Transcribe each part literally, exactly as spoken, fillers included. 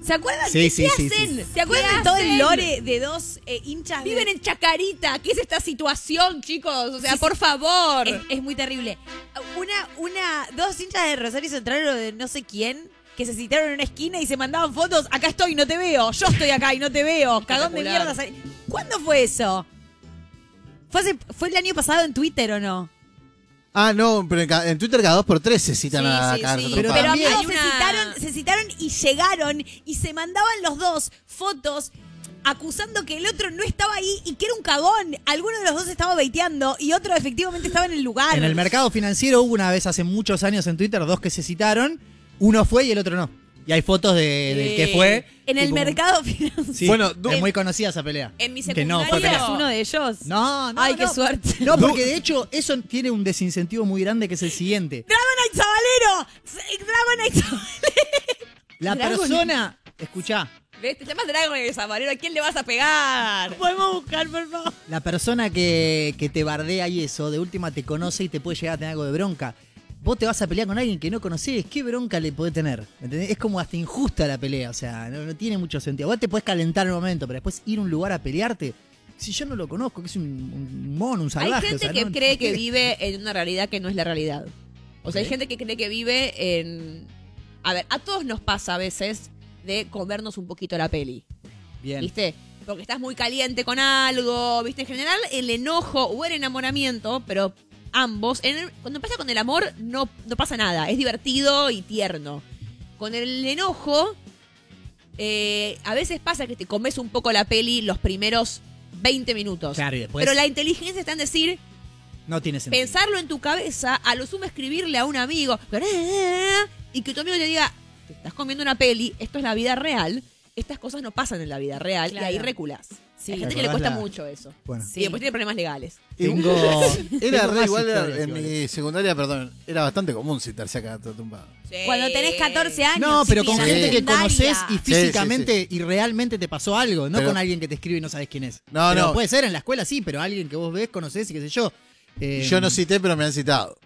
¿Se acuerdan? Sí, ¿Qué sí, sí, hacen? sí. ¿Se acuerdan ¿Qué de todo hacen? el lore de dos eh, hinchas? de- Viven en Chacarita. ¿Qué es esta situación, chicos? O sea, Sí, por sí. favor. Es, es muy terrible. Una, una, dos hinchas de Rosario Central o de no sé quién que se citaron en una esquina y se mandaban fotos. Acá estoy, no te veo. Yo estoy acá y no te veo. Cagón de Espectacular. mierda. sal- ¿Cuándo fue eso? ¿Fue, hace- ¿Fue el año pasado en Twitter o no? Ah, no, pero en, ca- en Twitter cada dos por tres se citan Sí, a sí, cada sí. pero Pero También amigos, hay se, una- citaron, se citaron y llegaron y se mandaban los dos fotos acusando que el otro no estaba ahí y que era un cagón. Alguno de los dos estaba baiteando y otro efectivamente estaba en el lugar. En el mercado financiero hubo una vez hace muchos años en Twitter dos que se citaron. Uno fue y el otro no. Y hay fotos de, del que fue. En el tipo, mercado financiero. Sí, Bueno, du- es muy conocida esa pelea. En mi Que no, fue secundaria- pelea. ¿Es uno de ellos? No, no. Ay, no. qué suerte. No, porque de hecho eso tiene un desincentivo muy grande que es el siguiente. ¡Dragonite Sabalero! ¡Dragonite Sabalero! La Dragon- persona, escuchá, ¿Ves? Te llamas Dragon el Sabalero. ¿A quién le vas a pegar? Podemos buscar, por favor. la persona que, que te bardea y eso, de última te conoce y te puede llegar a tener algo de bronca. Vos te vas a pelear con alguien que no conocés, ¿qué bronca le podés tener? ¿Entendés? Es como hasta injusta la pelea, o sea, no, no tiene mucho sentido. Vos te podés calentar en un momento, pero después ir a un lugar a pelearte, si yo no lo conozco, que es un, un mono, un salvaje. Hay gente o sea, que no- cree que vive en una realidad que no es la realidad. O sea, hay Ok. gente que cree que vive en... A ver, a todos nos pasa a veces de comernos un poquito la peli. Bien. ¿Viste? Porque estás muy caliente con algo, ¿viste? En general, el enojo o el enamoramiento, pero ambos, en el- cuando empieza con el amor, no, no pasa nada. Es divertido y tierno. Con el enojo, eh, a veces pasa que te comes un poco la peli los primeros veinte minutos. Claro, y después Pero la inteligencia está en decir, no tiene sentido. pensarlo en tu cabeza, a lo sumo escribirle a un amigo, y que tu amigo te diga, te estás comiendo una peli, esto es la vida real, estas cosas no pasan en la vida real, Claro. y ahí reculás. Sí. Hay gente ¿Te que le cuesta acordás la- mucho eso. Bueno. Y después tiene problemas legales. Tengo, Era tengo re más igual, era- historias en igual. mi secundaria, perdón, era bastante común citarse acá tumbado. Cuando tenés catorce años. No, pero con chiquis, gente que secundaria. conoces y Sí, físicamente y realmente te pasó algo, no Pero- con alguien que te escribe y no sabes quién es. No, Pero no. puede ser en la escuela, sí, pero alguien que vos ves, conocés y qué sé yo. Eh, Yo no cité, pero me han citado.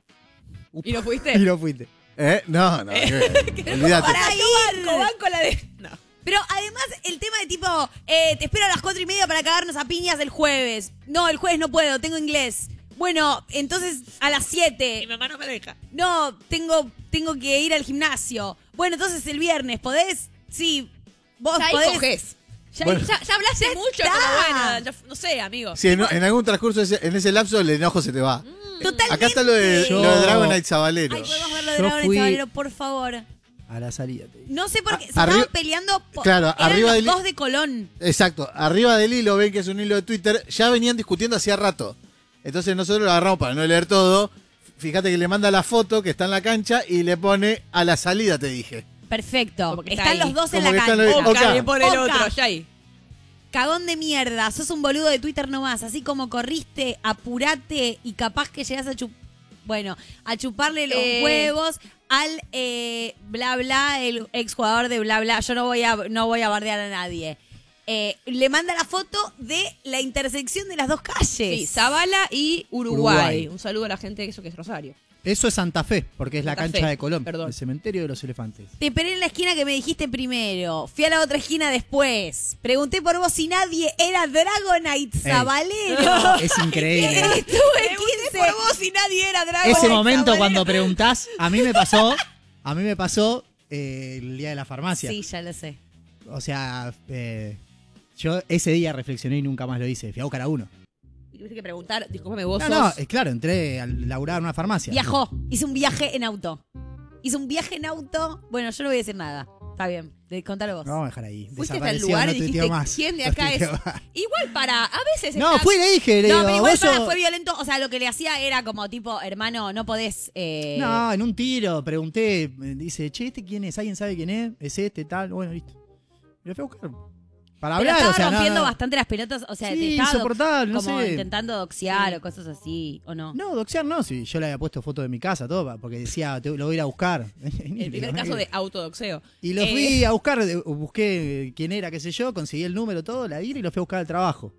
¿Y no fuiste? Y no fuiste. ¿Eh? No, no, qué- olvídate. Para ir. Banco, banco la de... No. Pero además, el tema de tipo, eh, te espero a las cuatro y media para cagarnos a piñas el jueves. No, el jueves no puedo, tengo inglés. Bueno, entonces a las siete. Mi mamá no me deja. No, tengo, tengo que ir al gimnasio. Bueno, entonces el viernes, ¿podés? Sí, vos Ya ahí podés. cogés. Ya, Bueno. ya, ya hablaste Ya mucho, está. como bueno, ya- no sé, amigo. Si en, en algún transcurso, ese- en ese lapso, el enojo se te va. Totalmente. Acá está lo de, Yo- lo de Dragonite Sabalero. Ay, podemos ver lo de Yo Dragon fui- Sabalero, por favor. A la salida te digo. No sé por qué. Se A- estaban arri- peleando. Por, Claro, eran arriba los del- dos de Colón. Exacto, arriba del hilo, ven que es un hilo de Twitter, ya venían discutiendo hacía rato. Entonces nosotros lo agarramos para no leer todo. Fíjate que le manda la foto que está en la cancha y le pone a la salida, te dije. Perfecto. Como que está Están ahí. los dos en Como la que están cancha. los- Oca, Oca. bien por el Oca. otro, ya ahí. Cagón de mierda, sos un boludo de Twitter nomás, así como corriste, apurate y capaz que llegás a chup bueno, a chuparle los Eh. huevos al eh, bla bla, el exjugador de bla bla. Yo no voy a, no voy a bardear a nadie. Eh, le manda la foto de la intersección de las dos calles. Sí, Zabala y Uruguay. Uruguay. Un saludo a la gente de eso que es Rosario. Eso es Santa Fe, porque es la Santa cancha Fe, de Colón, perdón. el cementerio de los elefantes. Te esperé en la esquina que me dijiste primero. Fui a la otra esquina después. Pregunté por vos si nadie era Dragonite Sabalero. Es increíble. Estuve Pregunté quince. por vos si nadie era Dragon. Ese momento Sabalero. cuando preguntás, a mí me pasó, a mí me pasó eh, el día de la farmacia. Sí, ya lo sé. O sea, eh, yo ese día reflexioné y nunca más lo hice. Fui a buscar a uno. Tuviste que preguntar, discúlpame vos No, sos... no, es claro, entré a laburar en una farmacia. Viajó. Hice un viaje en auto. Hice un viaje en auto. Bueno, yo no voy a decir nada. Está bien. De- Contalo vos. No, vamos a dejar ahí. Fuiste hasta el Desapareció, lugar no y tuiteo dijiste, más. ¿quién de No acá es? tuiteo más. Igual para, a veces No, estás- fui y le dije, le No, digo, pero igual vos para, sos- fue violento. O sea, lo que le hacía era como tipo, hermano, no podés. Eh... No, en un tiro, pregunté, me dice, che, ¿este quién es? ¿Alguien sabe quién es? ¿Es este, tal? Bueno, listo. Y lo fui a buscar. Para Pero hablar, estaba o sea, no, rompiendo no. bastante las pelotas. O sea, te Sí, estaba dox- insoportable, no como sé. intentando doxear Sí. o cosas así, ¿o no? No, doxear no, si yo le había puesto foto de mi casa, todo, pa- porque decía, te- lo voy a ir a buscar. El primer caso de autodoxeo. Y lo Eh, fui a buscar, de- busqué quién era, qué sé yo, conseguí el número, todo, la I R y lo fui a buscar al trabajo.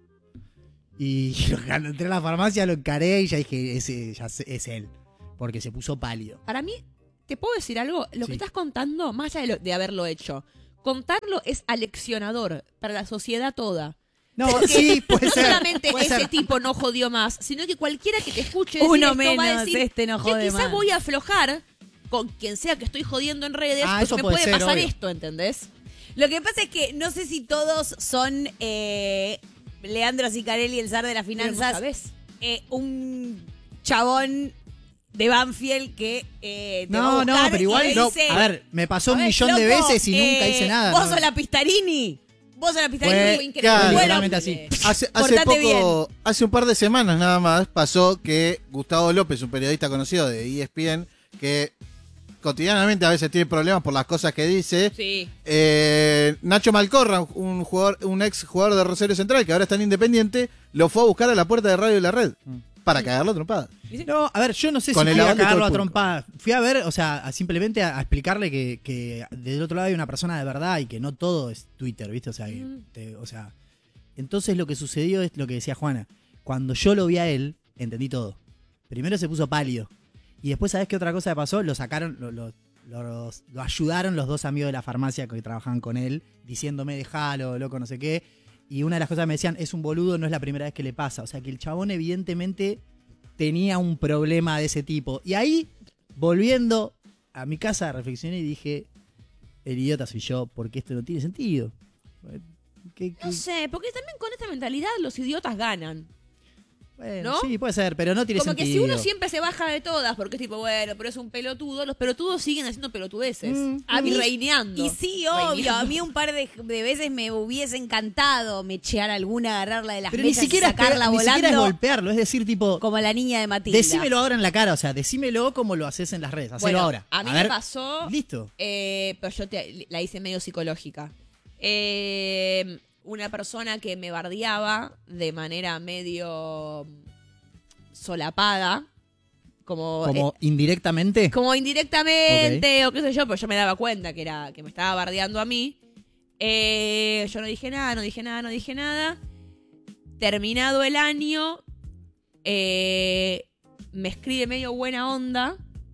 Y cuando entré a la farmacia lo encaré y ya dije, ese ya sé- es él, porque se puso pálido. Para mí, ¿te puedo decir algo? Lo Sí. que estás contando, más allá de, lo- de haberlo hecho, contarlo es aleccionador para la sociedad toda. No, Porque sí, puede no ser. solamente puede ese ser. tipo no jodió más, sino que cualquiera que te escuche decir Uno esto menos, va a decir, este no "Che, jode quizás más". voy a aflojar con quien sea que estoy jodiendo en redes, Ah, porque eso me puede puede ser, pasar obvio. esto, ¿entendés? Lo que pasa es que no sé si todos son eh, Leandro Sicarelli, el zar de las Pero finanzas, no sabés. eh, un chabón de Banfield que eh, te va a No, no, buscar pero y igual, le no, dice, a ver, me pasó un "A ver, millón de loco, veces y nunca eh, hice nada. Vos ¿no? sos la Pistarini. Vos sos la Pistarini. Fue- Fue increíble. claro, Bueno, literalmente así. Hace, hace Portate poco, hace un par de semanas nada más, pasó que Gustavo López, un periodista conocido de E S P N, que cotidianamente a veces tiene problemas por las cosas que dice. Sí. eh, Nacho Malcorra, un jugador, un ex jugador de Rosario Central, que ahora está en Independiente, lo fue a buscar a la puerta de Radio de la Red para cagarlo a trompada. No, a ver, yo no sé Con si el fui a aval de todo cagarlo el a público. trompada. Fui a ver, o sea, a simplemente a, a explicarle que, que del otro lado hay una persona de verdad y que no todo es Twitter, ¿viste? O sea, que Mm. te- o sea, entonces lo que sucedió es lo que decía Juana. Cuando yo lo vi a él, entendí todo. Primero se puso pálido. Y después, ¿sabés qué otra cosa pasó? Lo sacaron, lo, lo- los- lo ayudaron los dos amigos de la farmacia que trabajaban con él, diciéndome, dejalo, loco, no sé qué. Y una de las cosas que me decían, es un boludo, no es la primera vez que le pasa. O sea, que el chabón evidentemente tenía un problema de ese tipo. Y ahí, volviendo a mi casa, reflexioné y dije, el idiota soy yo, porque esto no tiene sentido. ¿Qué- qué- No sé, porque también con esta mentalidad los idiotas ganan. bueno, ¿no? sí, puede ser, pero no tiene Como que sentido. si uno siempre se baja de todas, porque es tipo, bueno, pero es un pelotudo, los pelotudos siguen haciendo pelotudeces. Mm, A mí- y reineando. Y sí, obvio, Reineando. a mí un par de, de veces me hubiese encantado mechear alguna, agarrarla de las Pero ni mesas siquiera, y es sacarla pegar- ni siquiera es volando golpearlo, es decir, tipo, como la niña de Matilda. decímelo ahora en la cara, o sea, decímelo como lo haces en las redes, hacelo Bueno, ahora. a mí ver, me pasó, Listo. eh, pero yo te- la hice medio psicológica. Eh, una persona que me bardeaba de manera medio solapada, como... Como eh, indirectamente. como indirectamente o qué sé yo, pero yo me daba cuenta que era que me estaba bardeando a mí. Eh, yo no dije nada, no dije nada, no dije nada. Terminado el año, eh, me escribe medio buena onda.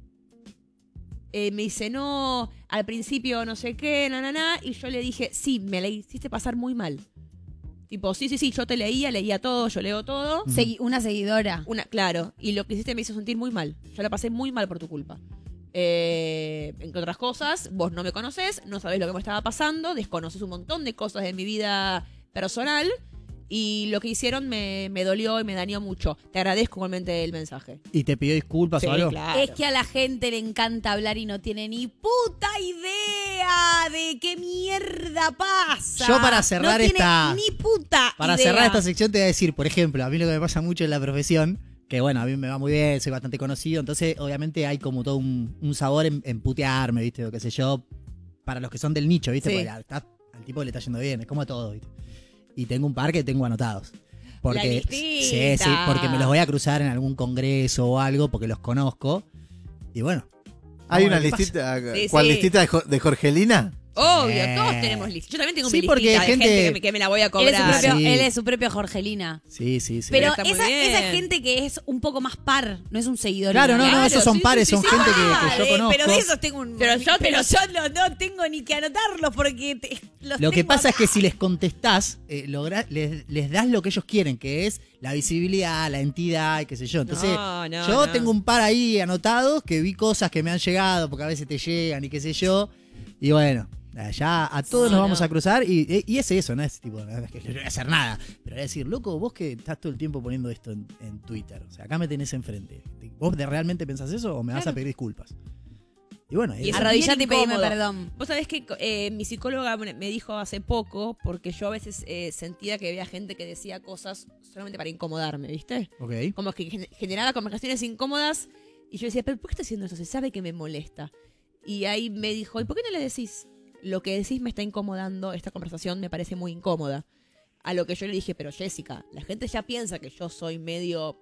Eh, me dice, no, al principio no sé qué, na, na, na. Y yo le dije, sí, me la hiciste pasar muy mal. Tipo, sí, sí, sí, yo te leía, leía todo, yo leo todo. Segui- una seguidora. Una, claro, y lo que hiciste me hizo sentir muy mal. Yo la pasé muy mal por tu culpa. Eh, entre otras cosas, vos no me conocés, no sabés lo que me estaba pasando, desconoces un montón de cosas de mi vida personal y lo que hicieron me, me dolió y me dañó mucho. Te agradezco igualmente el mensaje. Y te pidió disculpas Sí, o algo. claro. Es que a la gente le encanta hablar y no tiene ni puta idea de qué mierda pasa. Yo para cerrar no tiene esta- ni puta Para idea. cerrar esta sección te voy a decir, por ejemplo, a mí lo que me pasa mucho en la profesión, que bueno, a mí me va muy bien, soy bastante conocido, entonces obviamente hay como todo un, un sabor en, en putearme, ¿viste? O qué sé yo, para los que son del nicho, ¿viste? Sí. Porque al, está- al tipo le está yendo bien, es como a todo, ¿viste? Y tengo un par que tengo anotados. Porque, La listita. sí, sí, porque me los voy a cruzar en algún congreso o algo, porque los conozco. Y bueno. Hay vamos a una ver qué pasa. listita, Sí, ¿cuál sí. listita de, Jo- de Jorgelina? Obvio, Sí. todos tenemos lista. Yo también tengo Sí, mi porque listita de gente- gente que me, que me la voy a Él es, su cobrar. propio, Sí. él es su propio Jorgelina. Sí, sí, sí. Pero está muy esa, bien. esa gente que es un poco más par, no es un seguidor. Claro, no, no, Claro, esos son sí, pares, sí, son sí, gente sí. que, que Ah, yo de- conozco. Pero de esos tengo un. Pero yo- pero yo no, no tengo ni que anotarlos porque te- los Lo que tengo pasa es acá. que si les contestás, eh, logra- les, les das lo que ellos quieren, que es la visibilidad, la entidad y qué sé yo. Entonces, No, no, yo no. tengo un par ahí anotados que vi cosas que me han llegado, porque a veces te llegan y qué sé yo. Y bueno, ya a todos Sí, nos vamos no. a cruzar y, y es eso, no es tipo, no es que no voy a hacer nada. Pero es decir, loco, vos que estás todo el tiempo poniendo esto en, en Twitter, o sea, acá me tenés enfrente. ¿Vos de realmente pensás eso o me vas a Claro. pedir disculpas? Y bueno, Y eso- eso- Arrodillate y bien pedime incómodo. perdón. Vos sabés que eh, mi psicóloga me me dijo hace poco, porque yo a veces eh, sentía que había gente que decía cosas solamente para incomodarme, ¿viste? ok. Como que gen- generaba conversaciones incómodas y yo decía, pero ¿por qué está haciendo eso? Se sabe que me molesta. Y ahí me dijo, ¿y por qué no le decís? Lo que decís me está incomodando, esta conversación me parece muy incómoda. A lo que yo le dije, pero Jessica, la gente ya piensa que yo soy medio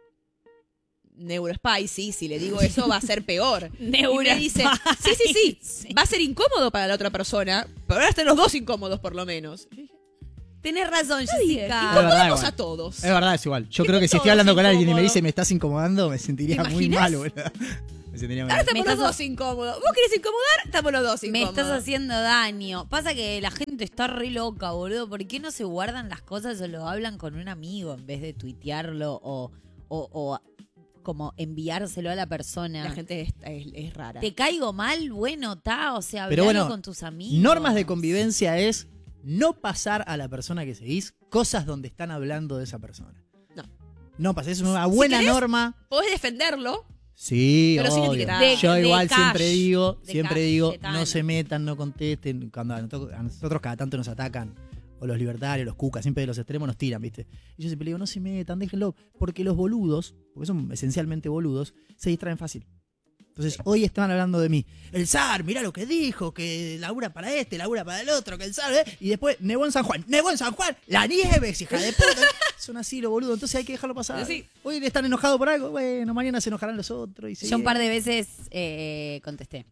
neurospicy, si le digo eso va a ser peor. Y me dice, sí, sí, sí, va a ser incómodo para la otra persona, pero ahora están los dos incómodos por lo menos. Yo dije, Tenés razón, está bien, Jessica. verdad, incomodemos igual. a todos. Es verdad, es igual. Yo ¿Qué creo que que si estoy todos hablando con alguien y me incómodos? dice me estás incomodando, me sentiría ¿Te muy imaginas? mal, boludo. Me sentiría muy Ahora bien. estamos Me los estás- dos incómodos. ¿Vos querés incomodar? Estamos los dos Me incómodos. estás haciendo daño. Pasa que la gente está re loca, boludo. ¿Por qué no se guardan las cosas o lo hablan con un amigo en vez de tuitearlo o, o, o como enviárselo a la persona? La gente es, es, es rara. ¿Te caigo mal? Bueno, ta, o sea, Pero hablalo bueno, con tus amigos. Normas de convivencia es no pasar a la persona que seguís cosas donde están hablando de esa persona. No. No pasar, es una buena querés, norma. Podés defenderlo. Sí, Pero sin obvio. etiquetar. De- Yo de igual cash, siempre digo, de siempre cash, digo, Cayetano. no se metan, no contesten. Cuando a nosotros, a nosotros cada tanto nos atacan, o los libertarios, los cucas, siempre de los extremos nos tiran, ¿viste? Y yo siempre digo, no se metan, déjenlo, porque los boludos, porque son esencialmente boludos, se distraen fácil. Entonces, hoy están hablando de mí. El zar, mirá lo que dijo, que labura para este, labura para el otro, que el zar, ¿eh? Y después, nevó en San Juan, nevó en San Juan, la nieve, hija de puta. Son así los boludos, entonces hay que dejarlo pasar. Sí. Hoy están enojados por algo, bueno, mañana se enojarán los otros. Y Yo un par de veces eh, contesté.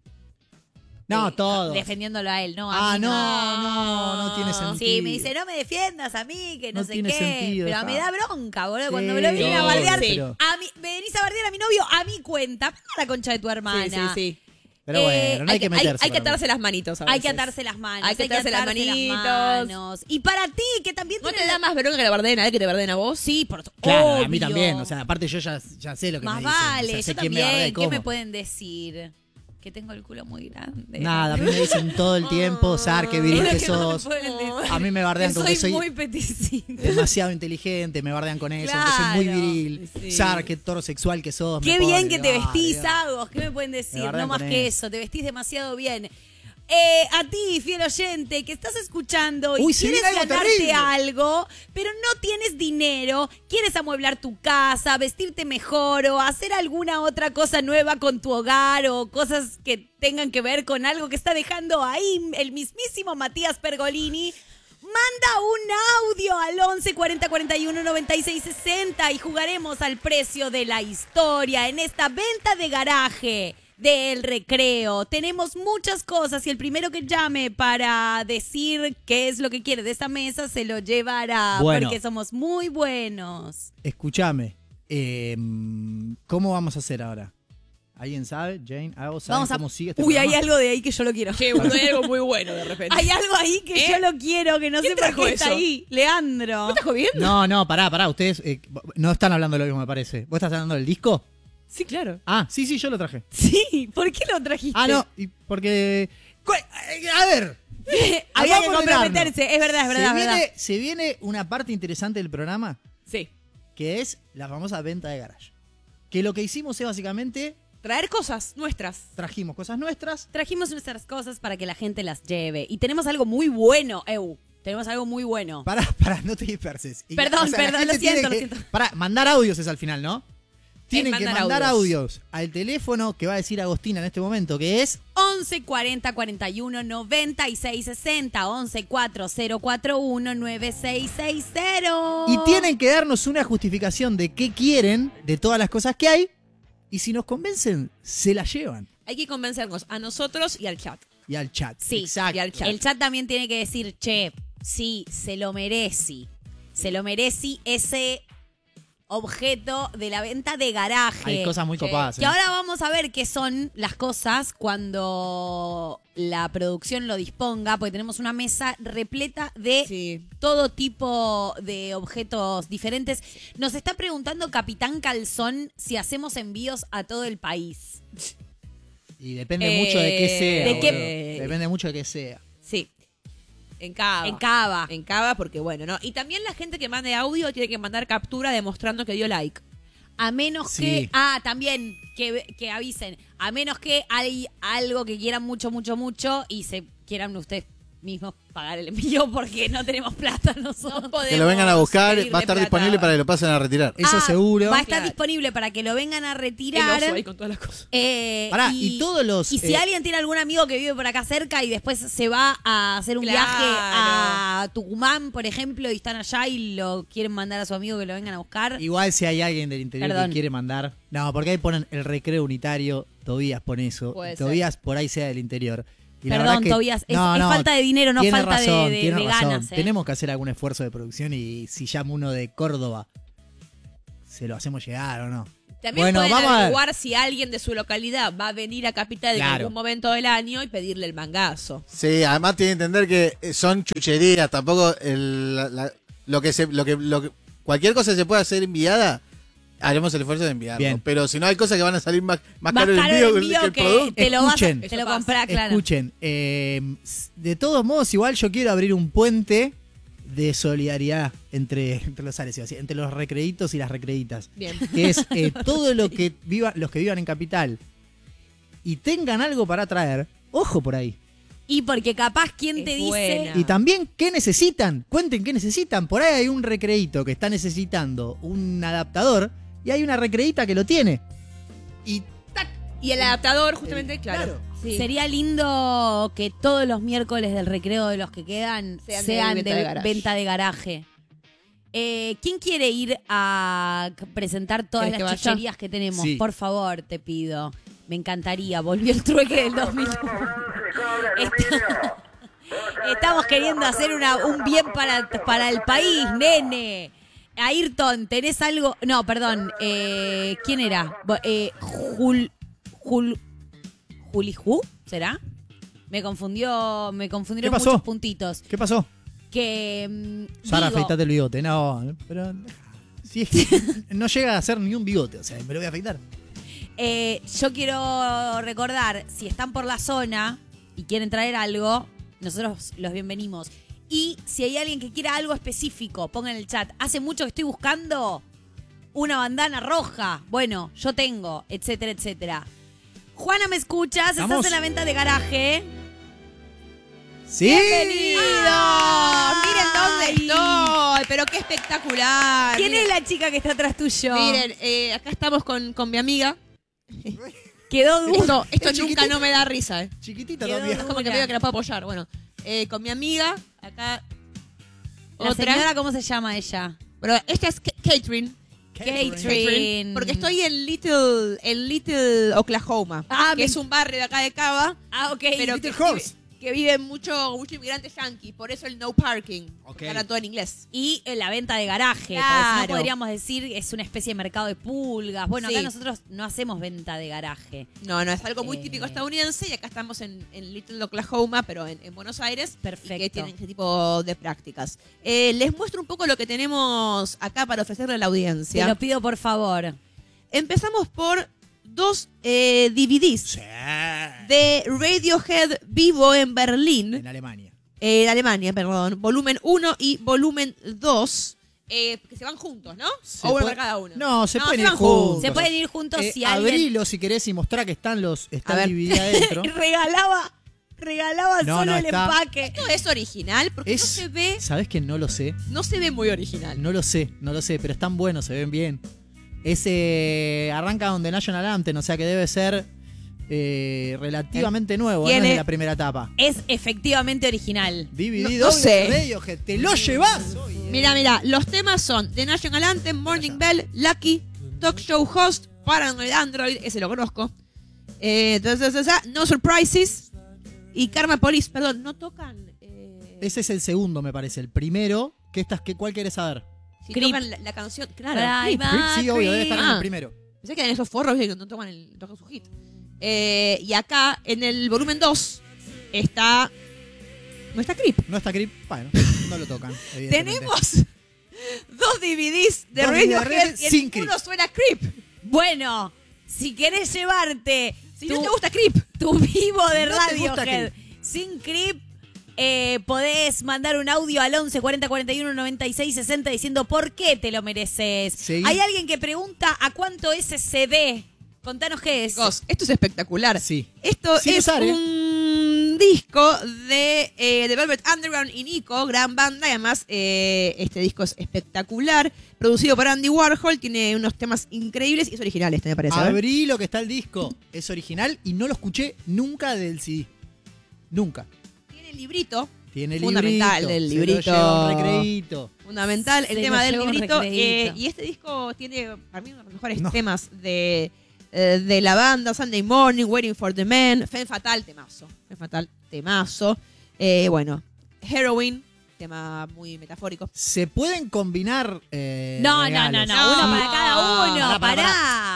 No, Eh, todos. Defendiéndolo a él, no a Ah, mí, no, no, no tiene sentido. Sí, me dice, no me defiendas a mí, que no, No sé tiene qué. sentido, pero dejá. me da bronca, boludo. Sí, Cuando me lo vienen a obvio, bardear, pero- a mí, me venís a bardear a mi novio, a mi cuenta. Pega la concha de tu hermana. Sí, sí, sí. Pero Eh, bueno, no hay, que meterse. Hay, que para mí. atarse las manitos a Hay que veces. atarse las manos. Hay que atarse las manitos. manos. Y para ti, que también ¿No tiene te da más bronca que la bardeen a él que te bardeen a vos? Sí, por Claro, a mí obvio. también. O sea, aparte yo ya, ya sé lo que Más me dicen. vale, o sea, sé yo quién me bardea y también. ¿Qué me cómo. pueden decir? Que tengo el culo muy grande. Nada, a mí me dicen todo el tiempo, Sar, qué viril Es lo que que no me sos. pueden decir. A mí me bardean Que con que soy soy muy peticina. demasiado inteligente, me bardean con eso, que soy muy Claro, viril. sí. Sar, qué toro sexual que sos. Qué me bien ponen, que te ay, vestís, Dios. Agos. ¿Qué me pueden decir? Me bardean No más con que eso. eso. Te vestís demasiado bien. Eh, a ti, fiel oyente, que estás escuchando y Uy, se quieres viene algo ganarte terrible. algo, pero no tienes dinero, quieres amueblar tu casa, vestirte mejor o hacer alguna otra cosa nueva con tu hogar o cosas que tengan que ver con algo que está dejando ahí el mismísimo Matías Pergolini. Manda un audio al once cuarenta cuarenta y uno noventa y seis sesenta y jugaremos al precio de la historia en esta venta de garaje del Recreo. Tenemos muchas cosas y el primero que llame para decir qué es lo que quiere de esta mesa se lo llevará, Bueno. porque somos muy buenos. Escúchame, eh, ¿cómo vamos a hacer ahora? ¿Alguien sabe? Jane, ¿algo saben Vamos a... cómo sigue este Uy, hay programa? algo de ahí que yo lo quiero. Che, bueno, hay algo muy bueno de repente. Hay algo ahí que ¿Eh? yo lo quiero, que no sé ¿Quién por trajo qué está eso? ahí. Leandro. ¿Estás jodiendo? No, no, pará, pará, ustedes eh, no están hablando de lo mismo, me parece. ¿Vos estás hablando del disco? Sí, claro. Ah, sí, sí, yo lo traje. Sí, ¿por qué lo trajiste? Ah, no, y porque... cu- A ver, Había que vamos a ordenarnos. comprometerse, es verdad, es verdad, se, es viene, verdad. se viene una parte interesante del programa, Sí. que es la famosa venta de garage. Que lo que hicimos es básicamente, Traer cosas nuestras. trajimos cosas nuestras. Trajimos nuestras cosas para que la gente las lleve. Y tenemos algo muy bueno, Eu. Tenemos algo muy bueno. Para, para, no te disperses. Y, Perdón, la perdón, gente lo siento, tiene lo que- siento. Pará, mandar audios es al final, ¿no? Tienen que mandar mandar audios. audios. al teléfono que va a decir Agostina en este momento, que es... once cuarenta cuarenta y uno noventa y seis sesenta, once cuatro cero cuatro uno nueve seis seis cero. Y tienen que darnos una justificación de qué quieren, de todas las cosas que hay, y si nos convencen, se la llevan. Hay que convencernos a nosotros y al chat. Y al chat. Sí, Exacto. y al chat. El chat también tiene que decir, che, sí, se lo merece. Se lo merece ese objeto de la venta de garaje. Hay cosas muy Che, copadas. Que ¿eh? ahora vamos a ver qué son las cosas cuando la producción lo disponga, porque tenemos una mesa repleta de Sí. todo tipo de objetos diferentes. Nos está preguntando Capitán Calzón si hacemos envíos a todo el país. Y depende Eh, mucho de qué sea. ¿de qué- boludo. Depende mucho de qué sea. Sí. En Cava. En Cava. En Cava, porque bueno, ¿no? Y también la gente que mande audio tiene que mandar captura demostrando que dio like. A menos Sí. que... Ah, también, que, que avisen. A menos que hay algo que quieran mucho, mucho, mucho y se quieran ustedes mismos pagar el envío porque no tenemos plata nosotros. Que lo vengan a buscar, pedirle va a estar plata. disponible para que lo pasen a retirar. Eso Ah, seguro. Va a estar Claro. disponible para que lo vengan a El retirar. oso ahí con todas las cosas. Eh, Pará, y todos los, Y si eh, alguien tiene algún amigo que vive por acá cerca y después se va a hacer un Claro. viaje a Tucumán, por ejemplo, y están allá y lo quieren mandar a su amigo que lo vengan a buscar. Igual si hay alguien del interior Perdón. que quiere mandar. No, porque ahí ponen el recreo unitario. Tobías pone eso. Puede Tobías por ahí sea del interior. Y la Perdón, verdad que- Tobías, es- es falta de dinero, no tiene falta de- razón, de- tiene de razón. ganas, ¿eh? Tenemos que hacer algún esfuerzo de producción y si llama uno de Córdoba, se lo hacemos llegar o no. También Bueno, pueden vamos a ver. averiguar si alguien de su localidad va a venir a Capital en Claro. algún momento del año y pedirle el mangazo. Sí, además tiene que entender que son chucherías, tampoco el, la- la- lo que se, lo que, lo que, cualquier cosa que se pueda hacer enviada, haremos el esfuerzo de enviarlo. Bien. Pero si no hay cosas que van a salir más, más, Más caro el caro envío, el que el- envío que el que producto. te lo vas a, Escuchen. te lo Eso pasa. compras, claro. Escuchen, eh, de todos modos, igual yo quiero abrir un puente de solidaridad entre, entre los sales, iba a decir, entre los recreditos y las recreditas. Bien. Que es eh, todo lo que viva, los que vivan en Capital y tengan algo para traer, ojo por ahí. Y porque capaz quien Es te dice... buena. Y también, ¿qué necesitan? Cuenten qué necesitan. Por ahí hay un recreíto que está necesitando un adaptador y hay una recreíta que lo tiene. Y ¡tac! Y el adaptador, justamente, claro. claro. Sí. Sería lindo que todos los miércoles del recreo de los que quedan Sean sean, de de, venta de garage. venta de garaje. Eh, ¿Quién quiere ir a c- presentar todas ¿Querés que las vaya? chucherías que tenemos? Sí. Por favor, te pido. Me encantaría. Volvió el trueque del dos mil uno. Está- Estamos queriendo hacer una, un bien para, para el país, nene. Ayrton, ¿tenés algo? No, perdón. Eh, ¿Quién era? Bo- Eh, Jul... Jul... ¿Juliju? ¿Será? Me confundió, me confundieron ¿Qué pasó? muchos puntitos. ¿Qué pasó? Que mm, Sara, digo, afeitate el bigote. No, pero si es que no llega a hacer ni un bigote, o sea, me lo voy a afeitar. eh, yo quiero recordar, si están por la zona y quieren traer algo, nosotros los bienvenimos. Y si hay alguien que quiera algo específico, pongan en el chat. Hace mucho que estoy buscando una bandana roja. Bueno, yo tengo, etcétera, etcétera. Juana, ¿me escuchas? Vamos. Estás en la venta de garaje. ¡Sí! ¡Bienvenido! Miren dónde Ay. estoy, pero qué espectacular. ¿Quién Miren, es la chica que está atrás tuyo? Miren, eh, acá estamos con, con mi amiga. Quedó duro. Esto, esto Es nunca chiquitita. no me da risa, eh. Chiquitita Quedó todavía. Es como que Dura. veo que la puedo apoyar. Bueno, eh, con mi amiga, acá La otra. señora, ¿cómo se llama ella? Bueno, esta es Ka- Catherine. Catherine. Porque estoy en Little, en Little Oklahoma, Ah, que me- es un barrio de acá de Cava, Ah, ok. pero Little que, Horse. vive, que viven mucho, mucho inmigrante yankee, por eso el no parking. Ok. Ahora todo en inglés. Y eh, la venta de garaje. Claro. Porque si no podríamos decir es una especie de mercado de pulgas. Bueno, acá Sí. nosotros no hacemos venta de garaje. No, no, es algo muy Eh. típico estadounidense y acá estamos en, en Little Oklahoma, pero en, en Buenos Aires. Perfecto. Que tienen ese tipo de prácticas. Eh, les muestro un poco lo que tenemos acá para ofrecerle a la Te audiencia. lo pido por favor. Empezamos por dos eh, D V Ds Sí. de Radiohead vivo en Berlín. En Alemania. Eh, de Alemania, perdón. Volumen uno y volumen dos. Eh, que se van juntos, ¿no? Se o uno puede- para cada uno. No, se pueden ir van juntos. Se pueden ir juntos Eh, si alguien abrilo si querés y mostrá que están los A están ver. divididos adentro. regalaba, regalaba No, solo no, el está- empaque. Esto es original porque Es, no se ve, ¿sabés que no lo sé? no se ve muy original. No lo sé, no lo sé, pero están buenos, se ven bien. Ese arranca donde National Anthem, o sea que debe ser eh, relativamente nuevo, no es tiene- de la primera etapa. Es efectivamente original. D V D No- no doble sé. Radiohead, te lo llevas. Mira, mira, los temas son The National Anthem, Morning Bell, Lucky, Talk Show Host, Paranoid Android, ese lo conozco. Eh, ta, ta, ta, ta, No Surprises y Karma Police. Perdón, no tocan. Eh, Ese es el segundo, me parece. El primero, que estas, que, ¿cuál querés saber? si Creep. tocan la, la canción. Claro, Bye, Creep. bye. Creep, sí, obvio, debe estar en Ah. el primero. Pensé que eran esos forros que no tocan, el, tocan su hit. Eh, y acá, en el volumen dos, está. No está Creep. No está Creep, bueno, no lo tocan. evidentemente. Tenemos dos D V Ds de Dos D V D Radiohead y en sin ninguno Creep. suena Creep. Bueno, si querés llevarte Si tu, no te gusta Creep. tu vivo de No te gusta Radiohead sin Creep, eh, podés mandar un audio al once cuarenta cuarenta y uno noventa y seis sesenta diciendo por qué te lo mereces. Sí. Hay alguien que pregunta a cuánto ese C D. Contanos qué es. Chicos, esto es espectacular. Sí. Esto Sin es usar, ¿eh? un disco de, eh, de Velvet Underground y Nico, gran banda. Y además, eh, este disco es espectacular. Producido por Andy Warhol. Tiene unos temas increíbles y es original este, me parece. ¿eh? Abrí lo que está el disco. Es original y no lo escuché nunca del C D. Nunca. Tiene el librito. Tiene el Fundamental librito. el se lo librito. lleva un recreíto. Fundamental el Se tema lo del lleva un librito. recreíto. eh, y este disco tiene para mí uno de los mejores No. temas de, eh, de la banda. Sunday Morning, Waiting for the Man, Femme Fatal, temazo. Femme Fatal, temazo. Eh, bueno, Heroin, tema muy metafórico. ¿Se pueden combinar? eh, No, no, regalos? no, no, uno No. para cada uno, Pará, pará, pará.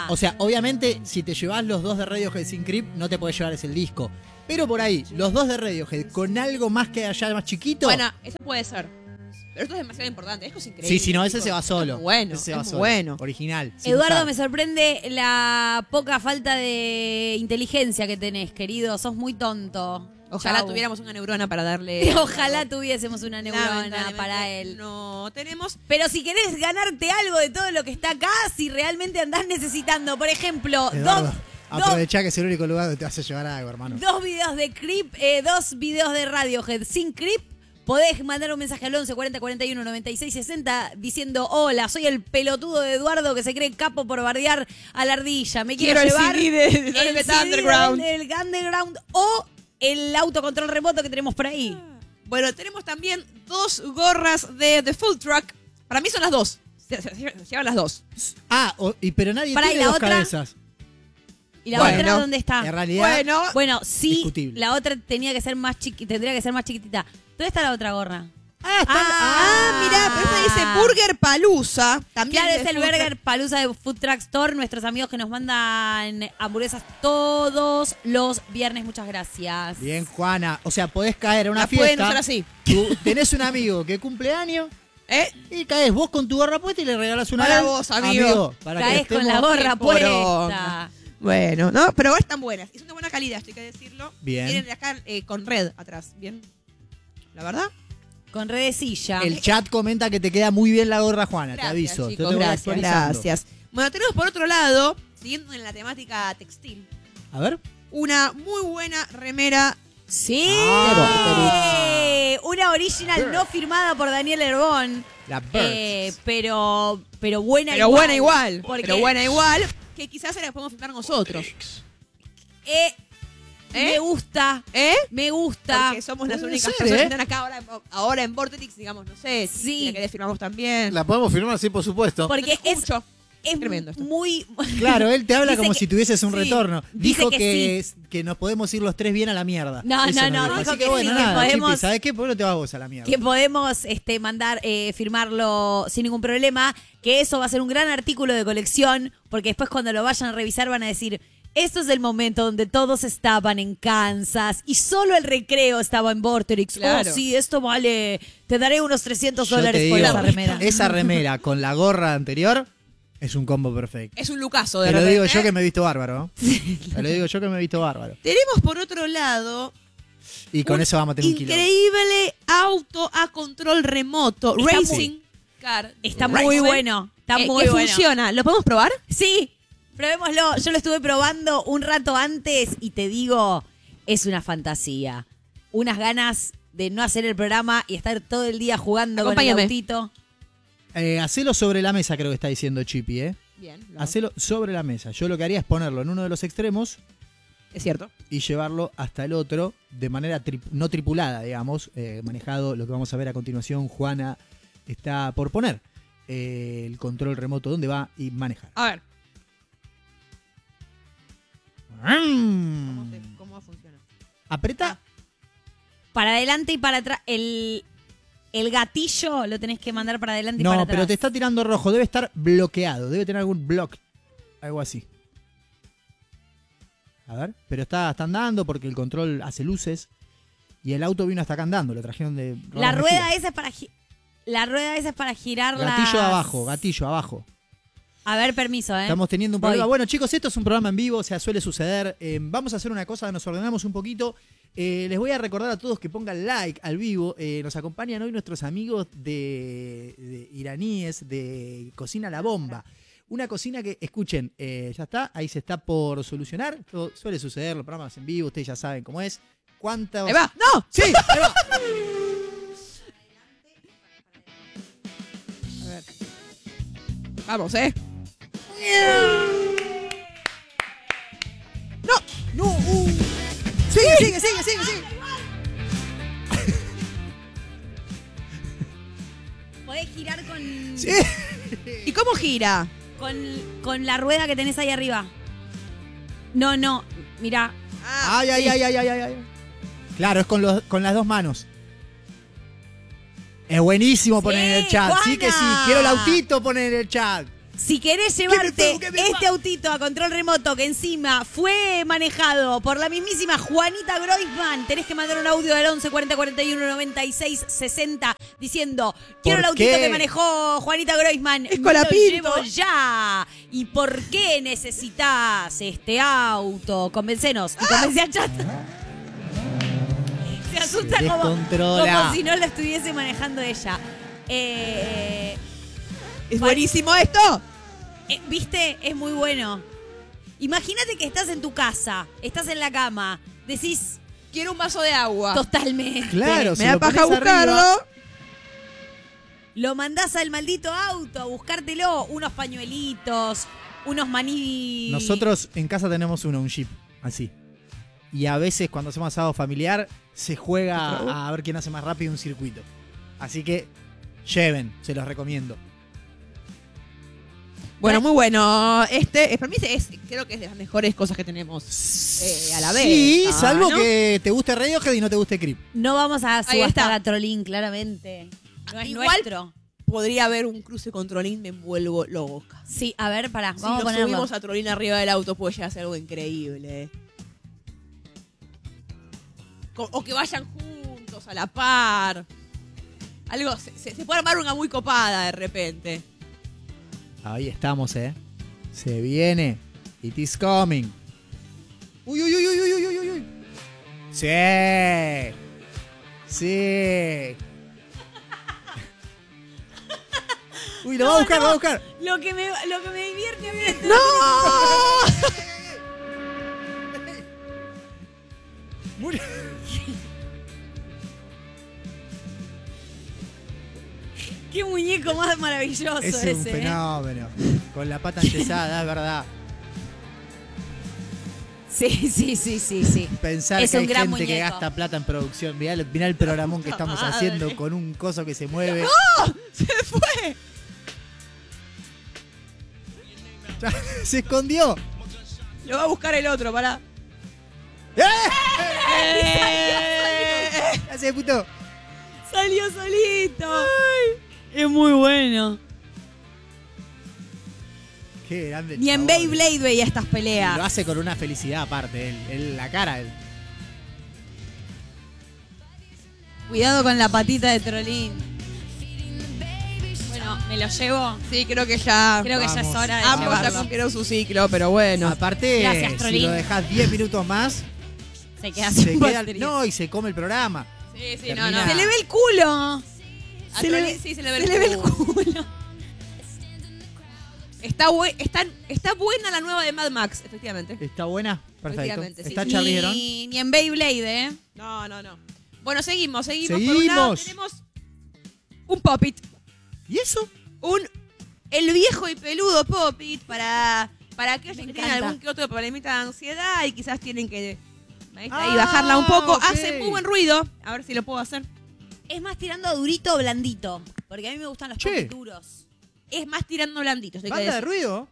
O sea, obviamente, si te llevas los dos de Radiohead sin Creep, no te podés llevar ese el disco. Pero por ahí, los dos de Radiohead con algo más que allá más chiquito. Bueno, eso puede ser. Pero esto es demasiado importante. Esto es increíble. Sí, si no, ese chicos. se va solo. Es bueno, Ese se es va muy solo. bueno. Original. sin Eduardo, usar. me sorprende la poca falta de inteligencia que tenés, querido. Sos muy tonto. Ojalá Chau. tuviéramos una neurona para darle. Ojalá tuviésemos una neurona Lamentablemente para él. No tenemos. Pero si querés ganarte algo de todo lo que está acá, si realmente andás necesitando, por ejemplo, Eduardo, dos, dos, aprovechá que es el único lugar donde te vas a llevar algo, hermano. dos videos de Creep, eh, dos videos de Radiohead sin Creep, podés mandar un mensaje al once cuarenta cuarenta y uno noventa y seis sesenta diciendo: hola, soy el pelotudo de Eduardo que se cree capo por bardear a la ardilla. Me quiero, Quiero el llevar C D de- de el Velvet C D Underground. del Underground o el autocontrol remoto que tenemos por ahí. Bueno, tenemos también dos gorras de The Food Truck. Para mí son las dos. Se, se- se llevan las dos. Ah, o- y, pero nadie Pará, ¿y tiene la dos otra? cabezas. ¿Y la Bueno, otra dónde está? En realidad, Bueno, Bueno, sí, Discutible. la otra tenía que ser más chiqui, tendría que ser más chiquitita. ¿Dónde está la otra gorra? Ah, está. Ah, mirá, pero esta dice Ah. Burger Palusa. También Claro, de es el Food Burger Truck. Palusa de Food Truck Store, nuestros amigos que nos mandan hamburguesas todos los viernes. Muchas gracias. Bien, Juana. O sea, podés caer a una La pueden fiesta. usar así. Tú tenés un amigo que cumple años ¿Eh? y caes vos con tu gorra puesta y le regalás una Para L. vos, amigo. para que Caes con estemos la gorra Qué poronga. puesta. Bueno, ¿no? Pero ahora están buenas. Y son de buena calidad, esto hay que decirlo. Bien. Vienen de acá eh, con red atrás. Bien. ¿La verdad? Con redecilla. El chat comenta que te queda muy bien la gorra, Juana. Gracias, te aviso. chicos, te voy gracias, actualizando. gracias. Bueno, tenemos por otro lado, siguiendo en la temática textil, A ver. una muy buena remera. Sí. Ah. Una original no firmada por Daniel Herbón. La Birds. Eh, pero, pero buena Pero igual. buena igual. Porque, Pero buena igual. Que quizás se la podemos firmar nosotros. eh, ¿Eh? Me gusta. ¿Eh? Me gusta. Porque somos las Puede únicas ser, personas ¿eh? que están acá ahora, ahora en Vortex, digamos, no sé. Si Sí. la querés firmamos también. La podemos firmar, sí, por supuesto. Porque No te es, escucho. es Tremendo esto. muy. Claro, él te habla Dice como que- si tuvieses un sí, retorno. dice Dijo que que, es- que nos podemos ir los tres bien a la mierda. No, Eso no, nos no, dijo. dijo Así que bueno, sí, que nada, podemos- Chipi, ¿sabes qué? ¿Por qué no te vas vos a la mierda? Que podemos este, mandar, eh, firmarlo sin ningún problema, que eso va a ser un gran artículo de colección, porque después cuando lo vayan a revisar van a decir, esto es el momento donde todos estaban en Kansas y solo el recreo estaba en Vorterix. Claro. Oh, sí, esto vale, te daré unos trescientos Yo te dólares por digo, esa remera. esa remera con la gorra anterior es un combo perfecto. Es un lucaso de Te lo repente, digo yo ¿eh? que me he visto bárbaro. ¿eh? Te lo digo yo que me he visto bárbaro. Tenemos por otro lado Y con un eso vamos a tener un kilo. increíble auto a control remoto. Está Racing car. Está Racing, muy bueno, está eh, muy que bueno. funciona. ¿Lo podemos probar? Sí, probémoslo. Yo lo estuve probando un rato antes y te digo, es una fantasía. Unas ganas de no hacer el programa y estar todo el día jugando con el Acompáñame. autito. Eh, hacelo sobre la mesa, creo que está diciendo Chipi, ¿eh? Bien. Hacelo sobre la mesa. Yo lo que haría es ponerlo en uno de los extremos Es cierto. y llevarlo hasta el otro de manera tri- no tripulada, digamos, eh, manejado. Lo que vamos a ver a continuación, Juana está por poner eh, el control remoto donde va y manejar. A ver. ¿Cómo, Mm. se- cómo funciona? Apreta. Para adelante y para atrás. El, el gatillo lo tenés que mandar para adelante y para No, atrás. pero te está tirando rojo. Debe estar bloqueado. Debe tener algún block. Algo así. A ver. Pero está, está andando porque el control hace luces. Y el auto vino hasta acá andando. Lo trajeron de. La Ramos rueda Mejía. esa es para gi- la rueda esa es para girar Gatillo las- abajo, gatillo abajo. A ver, permiso, ¿eh? Estamos teniendo un Voy. problema. Bueno, chicos, esto es un programa en vivo, o sea, suele suceder. Eh, vamos a hacer una cosa, nos ordenamos un poquito. Eh, les voy a recordar a todos que pongan like al vivo. Eh, nos acompañan hoy nuestros amigos de, de iraníes de Cocina La Bomba. Una cocina que, escuchen, eh, ya está, ahí se está por solucionar. Esto suele suceder, los programas en vivo, ustedes ya saben cómo es. ¿Cuántos? ¡Ahí va! ¡No! Sí, ahí va. A ver. Vamos, ¿eh? ¡No! No, uh. Sigue, sigue, sigue, sigue, sigue. Podés girar con, Sí. ¿Y cómo gira? con, con la rueda que tenés ahí arriba. No, no, mirá. Ah, Ay, ay, sí. ay, ay, ay, ay, ay. Claro, es con, los, con las dos manos. Es buenísimo poner en el Sí, chat. Sí que sí. Juana. Quiero el autito poner en el chat. Si querés llevarte pasó? ¿Qué me este pasa? autito a control remoto que encima fue manejado por la mismísima Juanita Groisman, tenés que mandar un audio al once cuarenta cuarenta y uno noventa y seis sesenta diciendo quiero el ¿Por autito qué? que manejó Juanita Groisman. Es me Colapinto. lo llevo ya. ¿Y por qué necesitas este auto? Convencenos y convence al chat. Se asusta Se como, descontrola. como si no lo estuviese manejando ella. Eh... ¿Es buenísimo esto? Eh, ¿Viste? Es muy bueno. Imagínate que estás en tu casa, estás en la cama, decís Quiero un vaso de agua. totalmente. Claro, Me si da lo paja pones buscarlo. arriba, Lo mandás al maldito auto a buscártelo, unos pañuelitos, unos maní. Nosotros en casa tenemos uno, un Jeep, así. Y a veces cuando hacemos asado familiar, se juega a ver quién hace más rápido un circuito. Así que lleven, se los recomiendo. Bueno, muy bueno. Este, eh, para mí es, creo que es de las mejores cosas que tenemos eh, a la vez. Sí, Ah, salvo ¿no? que te guste Radiohead y no te guste Creep. No vamos a Ahí subastar está. a Trolín, claramente. No es Igual- nuestro. Podría haber un cruce con Trolín, me envuelvo loca. Sí, a ver, pará, Si vamos a nos ponerlo. subimos a Trolín arriba del auto, puede llegar a ser algo increíble. Co- O que vayan juntos, a la par. Algo, se, se- se puede armar una muy copada de repente. Ahí estamos, ¿eh? Se viene. It is coming. Uy, uy, uy, uy, uy, uy, uy, uy. Sí. Sí. Uy, lo va a buscar, lo va a buscar. Lo que me, lo que me divierte a mí es- Muy- Qué muñeco más maravilloso Es ese. un ¿eh? fenómeno. Con la pata enyesada, es verdad. Sí, sí, sí, sí, sí. Pensar Es que un hay gran gente que muñeco. gasta plata en producción. Mirá, el- mirá el programón que estamos haciendo con un coso que se mueve. ¡Se fue! ¡Se escondió! Lo va a buscar el otro, pará. ¡Eh! ¡Eh! ¡Hace puto! Salió solito. Es muy bueno. Qué grande. Ni en chabón. Beyblade veía estas Lo peleas. hace con una felicidad aparte, él, él- la cara. Él. Cuidado con la patita de Trolín. Bueno, me lo llevo. Sí, creo que ya. Creo que ya es Vamos. hora de Ambos ya llevarlo. cumplieron su ciclo, pero bueno. Aparte, Gracias, si Trolín. lo dejas diez minutos más, Se queda se sin queda. batería. No, y se come el programa. Sí, sí, Termina- no, no. Se le ve el culo. A Se le, Trolín sí se le ve se el le ve el culo. culo. Está, bue- está, está buena la nueva de Mad Max, efectivamente. ¿Está buena? Perfecto. Efectivamente, sí. ¿Está Charlie Theron? Ni, ni en Beyblade, ¿eh? No, no, no. Bueno, seguimos, seguimos. Por un Seguimos. lado tenemos un Pop-It. ¿Y eso? Un el viejo y peludo Pop-It para, para aquellos Me que tienen encanta. algún que otro problemita de ansiedad y quizás tienen que ahí, Ah, bajarla un poco. ok. Hace muy buen ruido. A ver si lo puedo hacer. Es más tirando a durito o blandito. Porque a mí me gustan los Che. Pop-It duros. Es más tirando blanditos. hay que ¿Banda de decir. ruido?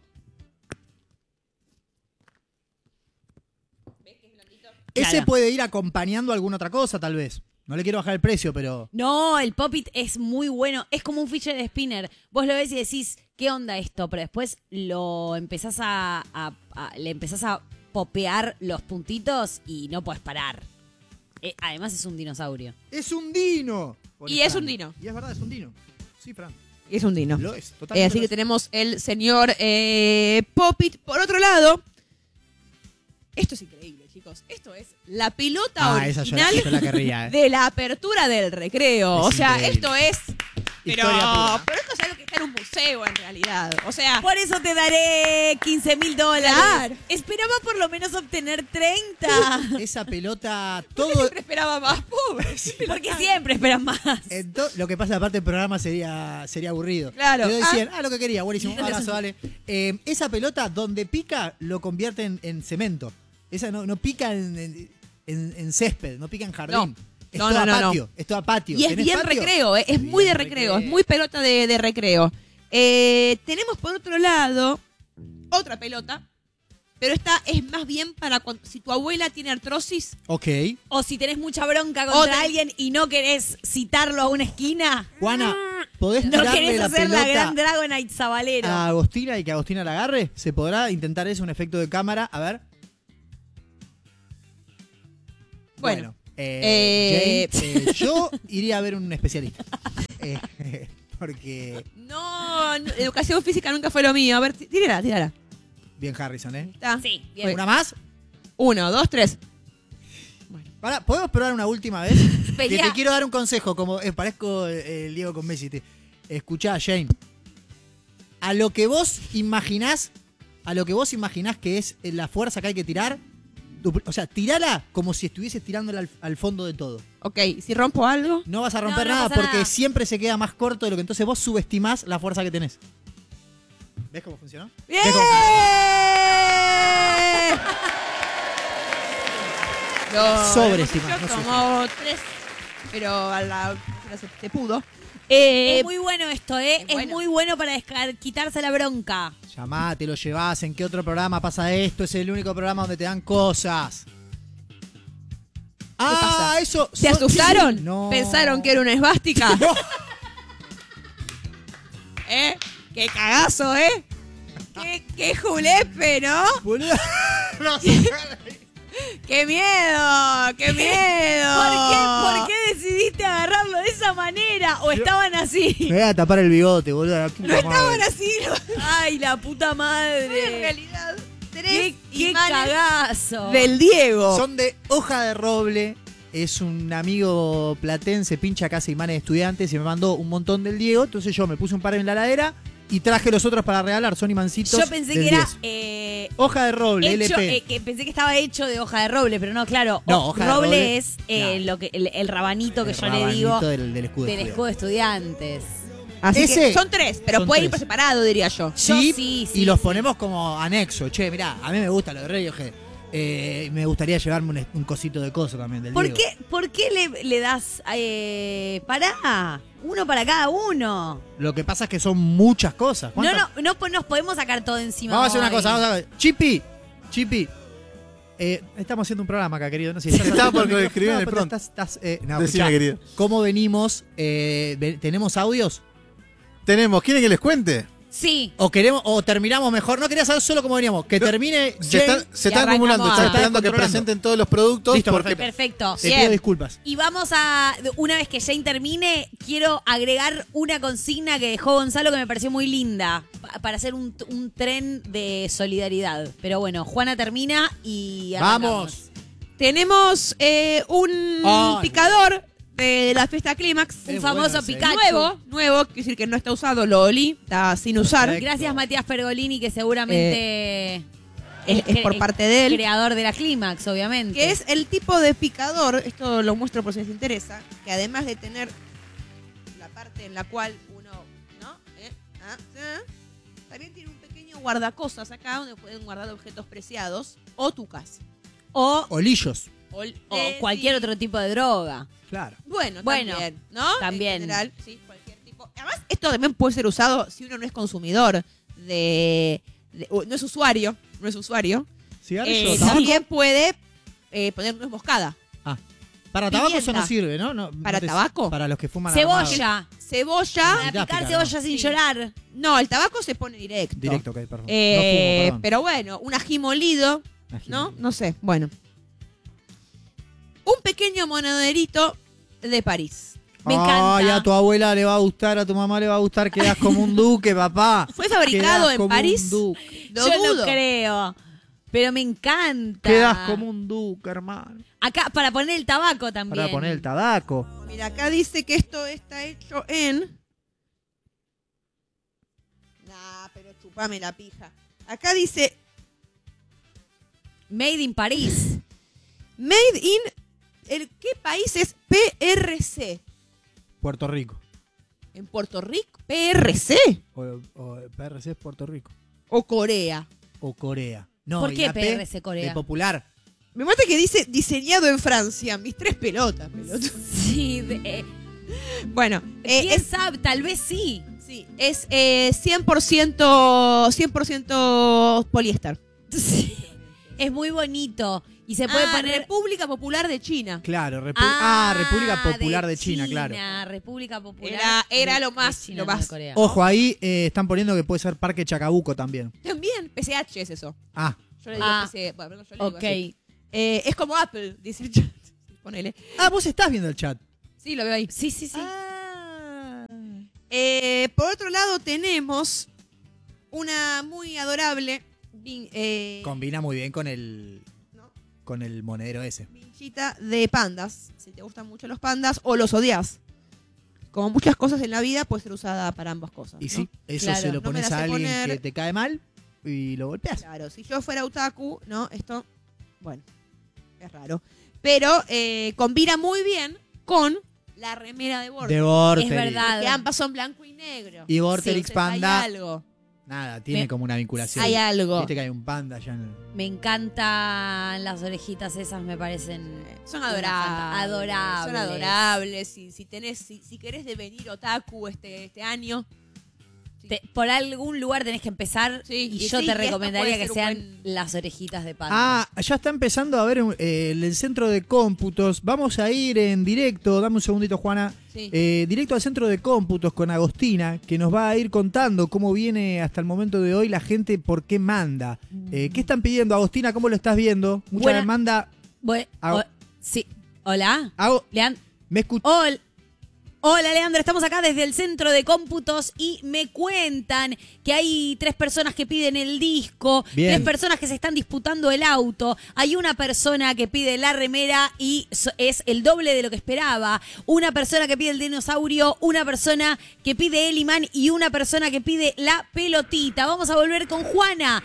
Claro. Ese puede ir acompañando alguna otra cosa, tal vez. No le quiero bajar el precio, pero. No, el Pop-It es muy bueno. Es como un fidget spinner. Vos lo ves y decís, ¿qué onda esto? Pero después lo empezás a, a- a- le empezás a popear los puntitos y no puedes parar. Eh, además es un dinosaurio. ¡Es un dino! Pone Y es Fran. un dino. Y es verdad, es un dino. Sí, Fran. Es un dino. Lo es, Eh, totalmente. así lo que es. tenemos el señor eh, Pop-It. Por otro lado, esto es increíble, chicos. Esto es la pelota Ah, esa yo, original yo la querría, ¿eh? de la apertura del recreo. Es o sea, increíble. esto es. Pero, Historia pura. pero esto es algo que está en un museo en realidad. O sea, Por eso te daré quince mil dólares. Claro. Esperaba por lo menos obtener treinta. Esa pelota, ¿por qué todo. siempre esperaba más pobre? Porque siempre esperan más. en to- lo que pasa, aparte del programa sería, sería aburrido. Claro. Pero decían, ah, lo que quería, buenísimo. Abrazo, dale. Eh, esa pelota, donde pica, lo convierten en cemento. Esa no, no pica en, en- en- en césped, no pica en jardín. No. Es No, todo no, a no, patio. Es todo a patio. Y es ¿Tenés bien patio? recreo, eh, es muy de Bien recreo, es muy pelota de, de recreo. Eh, tenemos por otro lado otra pelota, pero esta es más bien para cuando, si tu abuela tiene artrosis. Ok. O si tenés mucha bronca contra Otra. alguien y no querés citarlo a una esquina. Juana, podés No tirarle querés la hacer la pelota gran Dragonite Zabalero. a Agostina y que Agostina la agarre. ¿Se podrá intentar eso, un efecto de cámara? A ver. Bueno. eh, Eh, Jane, eh, yo iría a ver un especialista. Eh, porque... No, no, educación física nunca fue lo mío. A ver, tí- tírala, tírala. Bien Harrison, ¿eh? Está. Sí, bien. ¿Una más? Uno, dos, tres. Pará, ¿podemos probar una última vez? Te, Pelea. te quiero dar un consejo, como eh, parezco eh, el Diego con Messi. Te- escuchá, Jane. A lo que vos imaginás, a lo que vos imaginás que es la fuerza que hay que tirar, du- o sea, tirala como si estuvieses tirándola al, al fondo de todo. Ok, si rompo algo. No vas a romper No, no nada pasa porque nada. siempre se queda más corto de lo que entonces vos subestimás la fuerza que tenés. ¿Ves cómo funcionó? ¡Bien! ¿Ves cómo Lo Sobreestimado, hemos hecho no como tres, pero a la se, se pudo. Eh, Es muy bueno esto, ¿eh? es Es, bueno. muy bueno para descar- quitarse la bronca. Llamá, te lo llevás, ¿en qué otro programa pasa esto? Es el único programa donde te dan cosas. Ah, pasa? eso. ¿Se son- asustaron? No. ¿Pensaron que era una esvástica? No. ¿Eh? ¡Qué cagazo, eh! ¡Qué, qué julepe, ¿no? Boludo. No, ¡Qué miedo! ¡Qué miedo! ¿Por qué, ¿Por qué decidiste agarrarlo de esa manera? ¿O estaban así? Me voy a tapar el bigote, boludo. la puta No estaban madre. así, no. Ay, la puta En madre. realidad, Qué, tres qué imanes cagazo. del Diego. Son de hoja de roble. Es un amigo platense, pincha casa imanes de estudiantes y me mandó un montón del Diego. Entonces yo me puse un par en la heladera y traje los otros para regalar. Son imancitos. Yo pensé del que era diez. eh, Hoja de roble, hecho, L P. eh, que pensé que estaba hecho de hoja de roble, pero no, claro. No, o- hoja de roble, roble, es eh, no. lo que el, el rabanito que El yo le digo rabanito del, del escudo de del estudiante. escudo de estudiantes. Así Ese- que son tres, pero son puede ir tres. por separado, diría yo. Sí, Yo sí, sí, y los sí. ponemos como anexo. Che, mirá, a mí me gusta lo de Radiohead. Eh, me gustaría llevarme un, un cosito de coso también del ¿Por Diego. qué, ¿Por qué le, le das eh, pará? Uno para cada uno. Lo que pasa es que son muchas cosas. No, ¿Cuántas? no, no po- nos podemos sacar todo encima. Vamos a hacer una hoy. cosa, vamos a ver. Chipi, Chipi. Eh, estamos haciendo un programa acá, querido. No sé, estás Estaba haciendo por el escribir en el pero prompt. estás- estás, eh, no, Decime, escuchá, querido. ¿Cómo venimos? Eh, ve- ¿Tenemos audios? Tenemos, ¿quieren que les cuente? Sí. ¿O queremos o terminamos mejor? No quería saber solo cómo veníamos. Que No, termine Se Jane. están, se y están arrancamos acumulando, a- están esperando que controlando. presenten todos los productos. Listo, porque Perfecto. Te Bien. pido disculpas. Y vamos a, una vez que Jane termine, quiero agregar una consigna que dejó Gonzalo que me pareció muy linda, pa- para hacer un, un tren de solidaridad. Pero bueno, Juana termina y arrancamos. Vamos. Tenemos eh, un Ay. picador de la fiesta Clímax. Un Es famoso bueno ese. Pikachu. Nuevo, nuevo, quiere decir que no está usado, lo olí, está sin usar. Perfecto. Gracias Matías Pergolini, que seguramente Es, es cre- por parte de él. creador de la Clímax, obviamente. Que es el tipo de picador, esto lo muestro por si les interesa, que además de tener la parte en la cual uno, ¿no? Eh, ah, ah, también tiene un pequeño guardacosas acá donde pueden guardar objetos preciados o tu casa. o, Olillos. O, o eh, cualquier sí. otro tipo de droga. Claro. Bueno, Bueno, también, ¿no? también. En general, sí, cualquier tipo. Además, esto también puede ser usado si uno no es consumidor de, de- o no es usuario, no es usuario. ¿Cigarrillo? Eh, ¿Tabaco? también puede eh, poner nuez moscada. Ah. Para tabaco eso Pimienta. no sirve, ¿no? No, ¿Para no te- tabaco? Para los que fuman armado. Cebolla. Cebolla. Para Necesitas picar picar, cebolla ¿no? sin Sí. llorar. No, el tabaco se pone directo. Directo, ok, perdón. Eh, no fumo, perdón. pero bueno, un ají molido, Ají ¿no? molido. No sé, bueno. Un pequeño monederito de París. Me Ay, encanta. a tu abuela le va a gustar, a tu mamá le va a gustar, quedás como un duque, papá. Fue fabricado Quedás en como París. un duque. Lo Yo dudo. no creo. Pero me encanta. Quedás como un duque, hermano. Acá, para poner el tabaco también. Para poner el tabaco. Mira, acá dice que esto está hecho en... Nah, pero chupame la pija. Acá dice Made in París. Made in... ¿El, ¿Qué país es P R C? Puerto Rico. ¿En Puerto Rico? ¿P R C? O, o P R C es Puerto Rico. ¿O Corea? O Corea. No, ¿Por y qué la P P R C Corea? De popular. Me mata que dice diseñado en Francia. Mis tres pelotas, pelotas. Sí, de- eh, Bueno, eh, ¿quién es, sabe? Tal vez sí. sí, es eh, cien por ciento, cien por ciento poliéster. Sí. Es muy bonito. Y se puede Ah, poner... República Popular de China. Claro, Repu- ah, República Popular de, China, China, claro. República Popular. Era- era de- lo de más- China, lo no de más- Corea. Ojo, ahí eh, están poniendo que puede ser Parque Chacabuco también. También, P C H es eso. Ah, Yo le digo Ah, P C, bueno, yo le digo Ok. así. Eh, es como Apple, dice el chat. Ponele. ah, vos estás viendo el chat. Sí, lo veo ahí. Sí, sí, sí. Ah. Eh, por otro lado, tenemos una muy adorable vin- eh, Combina muy bien con el ¿no? con el monedero ese. vinchita de pandas. Si te gustan mucho los pandas o los odias. Como muchas cosas en la vida, puede ser usada para ambas cosas. Y ¿no? sí, eso Claro, se lo no me pones la sé a alguien poner. que te cae mal y lo golpeas. Claro, si yo fuera otaku, ¿no? Esto, bueno, es raro. Pero eh, combina muy bien con la remera de Vortex. De Vortex. Es verdad. Que ambas son blanco y negro. Y Vortex Entonces, Panda. Hay algo. Nada, tiene Me- como una vinculación. Hay algo. Viste que hay un panda allá en el... Me encantan las orejitas esas, me parecen... Son una adorables. fanta- adorables. Son adorables. Si, si, tenés, si, si querés devenir otaku este, este año. sí. Te- por algún lugar tenés que empezar Sí, y y yo sí, te y esta recomendaría puede que ser un sean buen- las orejitas de panda. Ah, ya está empezando a ver eh, el centro de cómputos. Vamos a ir en directo, dame un segundito, Juana. Sí. Eh, directo al centro de cómputos con Agostina, que nos va a ir contando cómo viene hasta el momento de hoy la gente, por qué manda. Eh, ¿Qué están pidiendo, Agostina? ¿Cómo lo estás viendo? Mucha Buena- demanda. Bue- Hago- o- sí. Hola. Hago- Lean- ¿Me escuchas? Hol- Hola, Leandro, estamos acá desde el centro de cómputos y me cuentan que hay tres personas que piden el disco, Bien. tres personas que se están disputando el auto, hay una persona que pide la remera y so- es el doble de lo que esperaba, una persona que pide el dinosaurio, una persona que pide el imán y una persona que pide la pelotita. Vamos a volver con Juana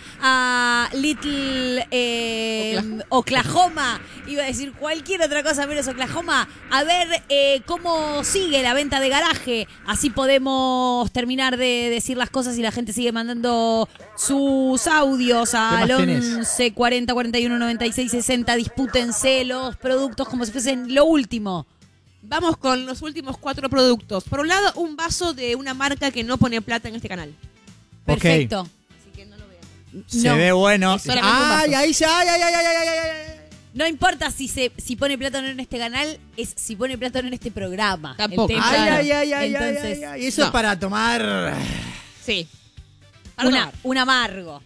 a Little eh, Oklahoma. Iba a decir cualquier otra cosa menos Oklahoma. A ver eh, cómo sigue la venta de garaje. Así podemos terminar de decir las cosas y la gente sigue mandando sus audios al ¿Qué más tenés? once cuarenta cuarenta y uno noventa y seis sesenta. Dispútense los productos como si fuesen lo último. Vamos con los últimos cuatro productos. Por un lado, un vaso de una marca que no pone plata en este canal. Perfecto. Así que no lo vean. Se No. ve bueno. Es solamente un vaso. Ay, ahí se. Ay, ay, ay, ay, ay, ay, ay. No importa si se si pone plata o no en este canal, es si pone plata o no en este programa. Tampoco. El tema. Ay, Claro. ay, ay, ay, Entonces, ay, ay, Eso no. es para tomar. Sí. Para una, tomar. un amargo.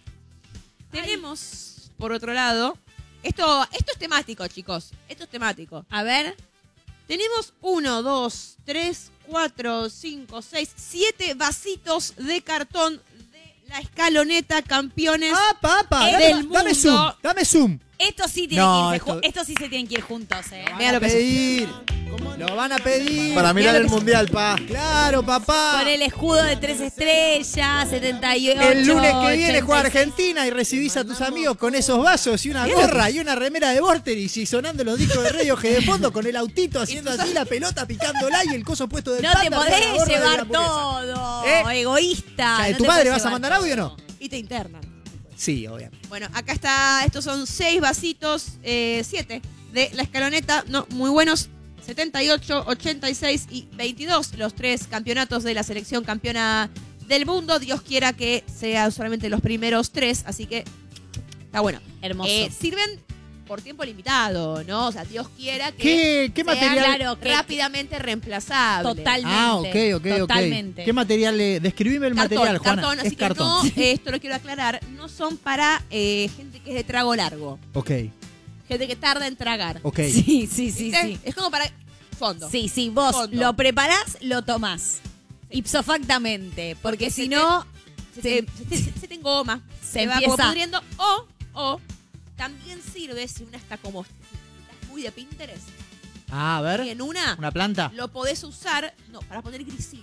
Tenemos, por otro lado, esto, esto es temático, chicos. Esto es temático. A ver. Tenemos uno, dos, tres, cuatro, cinco, seis, siete vasitos de cartón de la escaloneta campeones. Ah, papá, Eh, dame, del dame mundo. zoom, dame zoom. Esto sí tiene No, que irse esto- ju- esto sí se tienen que ir juntos, eh. Lo Mira van lo a que es. pedir. Lo van a pedir. Para mirar Mira el lo que- mundial, pa. Claro, papá. Con el escudo de tres estrellas, setenta y ocho. El lunes que viene juega ochenta y seis. Argentina y recibís a tus amigos con esos vasos y una gorra y una remera de Vortex y sonando los discos de Radiohead de fondo con el autito haciendo así la pelota picándola y el coso puesto del No te panda, arriba de la podés gorra de la llevar hamburguesa. todo, ¿Eh? egoísta. O sea, ¿de no tu te madre podés vas a llevar mandar todo. audio o no? Y te internan. Sí, obviamente. Bueno, acá está, estos son seis vasitos, eh, siete de la escaloneta, no, muy buenos, setenta y ocho, ochenta y seis y veintidós, los tres campeonatos de la selección campeona del mundo. Dios quiera que sean solamente los primeros tres, así que está bueno. Hermoso. Eh, sirven por tiempo limitado, ¿no? O sea, Dios quiera que ¿Qué, qué sean material? claro, que- rápidamente reemplazables. Totalmente. Ah, ok, ok, ok. Totalmente. ¿Qué material le... Describime el Cartón, material, Juana. cartón, es así cartón. que no, eh, esto lo quiero aclarar, no son para eh, gente que es de trago largo, Ok, gente que tarda en tragar. ok. Sí, sí, sí, ¿Viste? sí. Es como para fondo. Sí, sí, vos Fondo. lo preparás, lo tomás. Ipso factamente. Porque, Porque si se no, Se te, se te- se- se te engoma, Se se va como empieza. pudriendo. O, o, también sirve si una está como estás muy de Pinterest. Ah, a Y ver. en una ¿Una planta? lo podés usar, no, para poner grisines.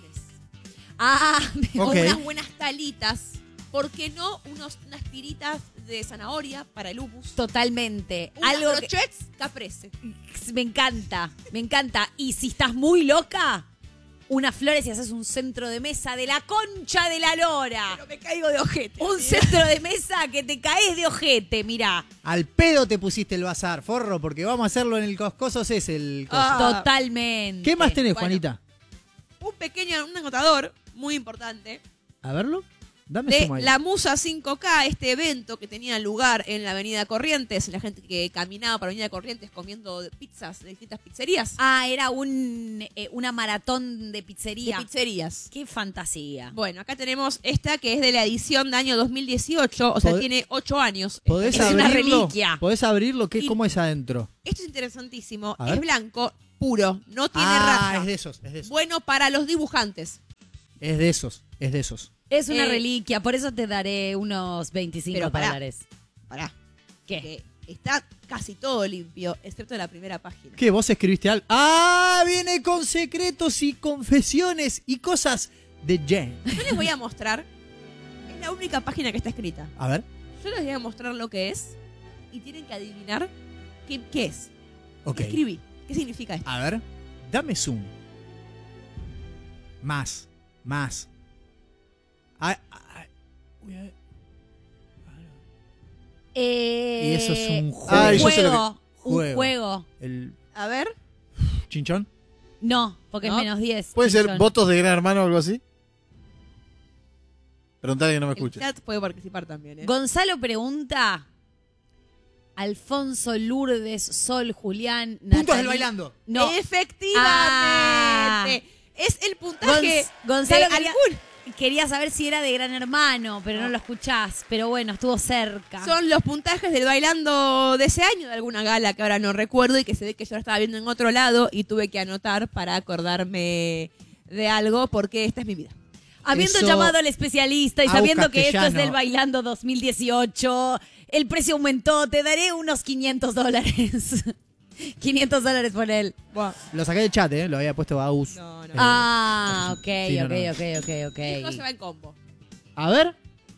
ah, O Ok. unas buenas talitas. ¿Por qué no unos, unas tiritas de zanahoria para el humus? totalmente. Unas Algo que brochets caprese. me encanta, me encanta. Y si estás muy loca, unas flores y haces un centro de mesa de la concha de la lora. Pero me caigo de ojete. Un ¿sí? centro de mesa que te caes de ojete, mirá. Al pedo te pusiste el bazar, forro, porque vamos a hacerlo en el Coscosos es el coso. Ah. Totalmente. ¿Qué más tenés, bueno. Juanita? Un pequeño, un anotador muy importante. A verlo. Dame de suma ahí. la Musa cinco K, este evento que tenía lugar en la Avenida Corrientes, la gente que caminaba por la Avenida Corrientes comiendo pizzas de distintas pizzerías. Ah, era un, eh, una maratón de De pizzería. pizzerías. Qué fantasía. Bueno, acá tenemos esta que es de la edición de año dos mil dieciocho, o sea, Pod- tiene ocho años. ¿Podés Es una abrirlo? reliquia. ¿Podés abrirlo? ¿Qué, Y- ¿Cómo es adentro? Esto es interesantísimo, A ver. es blanco, puro, no tiene ah, raja. es de esos, es de esos. Bueno para los dibujantes. Es de esos, es de esos. Es una Eh, reliquia, por eso te daré unos veinticinco Pero pará. dólares. Pará, ¿Qué? que está casi todo limpio, excepto la primera página. ¿Qué? ¿Vos escribiste algo? ¡Ah! Viene con secretos y confesiones y cosas de Jane. Yo les voy a mostrar, es la única página que está escrita. A ver. Yo les voy a mostrar lo que es y tienen que adivinar qué, qué es. Ok. ¿Qué escribí? ¿Qué significa esto? A ver. Dame zoom. Más. Más. Ay, ay, uy, ay. Eh, Y eso es un juego. Ay, un yo sé lo juego. que- Un Juego. juego. El A ver, chinchón. No, porque ¿No? es menos diez. ¿Puede ser Pinchón. votos de Gran Hermano o algo así? Preguntale que no me el escuche. chat puede participar también, ¿eh? Gonzalo pregunta. Alfonso, Lourdes, Sol, Julián, Puntos Natalie- del bailando. No. Efectivamente. Ah. Es el puntaje Gonz- Gonzalo de quería, algún. quería saber si era de Gran Hermano, pero no lo escuchás. Pero bueno, estuvo cerca. Son los puntajes del bailando de ese año, de alguna gala que ahora no recuerdo y que se ve que yo la estaba viendo en otro lado y tuve que anotar para acordarme de algo porque esta es mi vida. Habiendo Eso- llamado al especialista y Au sabiendo que esto es castellano. del Bailando dos mil dieciocho, el precio aumentó, te daré unos quinientos dólares. quinientos dólares por él. Lo saqué del chat, ¿eh? Lo había puesto Baús. No, no. Ah, ok, Sí, no, ok, no. ok, ok, Esto se ok. va en combo. A ver.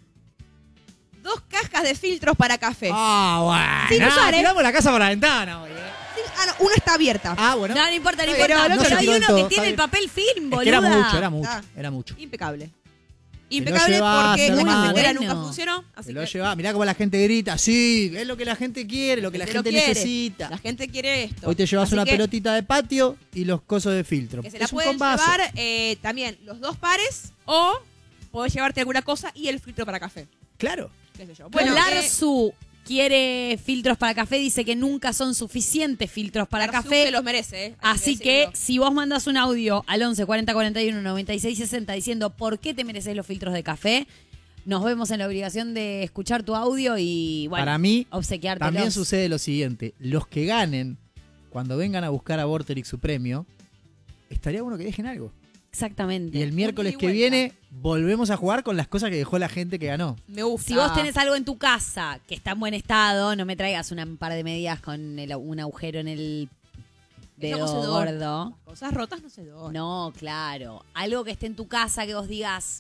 Dos cajas de filtros para café. Ah, bueno. Sin usar, ¿eh? Tiramos la casa por la ventana, hoy, ¿eh? Sí, ah, no, una está abierta. Ah, bueno. No, no importa, no Pero importa. el otro Pero no hay tiró del uno todo, que está tiene el bien. papel film, Es boluda. que era mucho, era mucho, Ah. era mucho. Impecable. lo Impecable llevas, porque la hermano. cafetera Bueno. nunca funcionó. Así Se lo que lleva. Mirá cómo la gente grita. Sí, es lo que la gente quiere, lo que la se lo gente quiere. necesita. La gente quiere esto. Hoy te llevas Así una que- pelotita de patio y los cosos de filtro. Que se la Es un pueden combazo. llevar eh, también los dos pares o podés llevarte alguna cosa y el filtro para café. Claro. Qué sé yo. Bueno, Bueno, eh, Larsu quiere filtros para café, dice que nunca son suficientes filtros para Larzu café. se los merece, ¿eh? Hay Así que decirlo. si vos mandas un audio al once cuarenta cuarenta y uno noventa y seis sesenta diciendo por qué te mereces los filtros de café, nos vemos en la obligación de escuchar tu audio y bueno, Para mí, obsequiártelos. también sucede lo siguiente. Los que ganen, cuando vengan a buscar a Vorterix su premio, estaría bueno que dejen algo. Exactamente. Y el miércoles ida y que vuelta. viene, volvemos a jugar con las cosas que dejó la gente que ganó. Me gusta. Si vos tenés algo en tu casa que está en buen estado, no me traigas una- un par de medidas con el- un agujero en el Eso dedo no se dona. gordo. Las cosas rotas no se donan. No, claro. Algo que esté en tu casa que vos digas,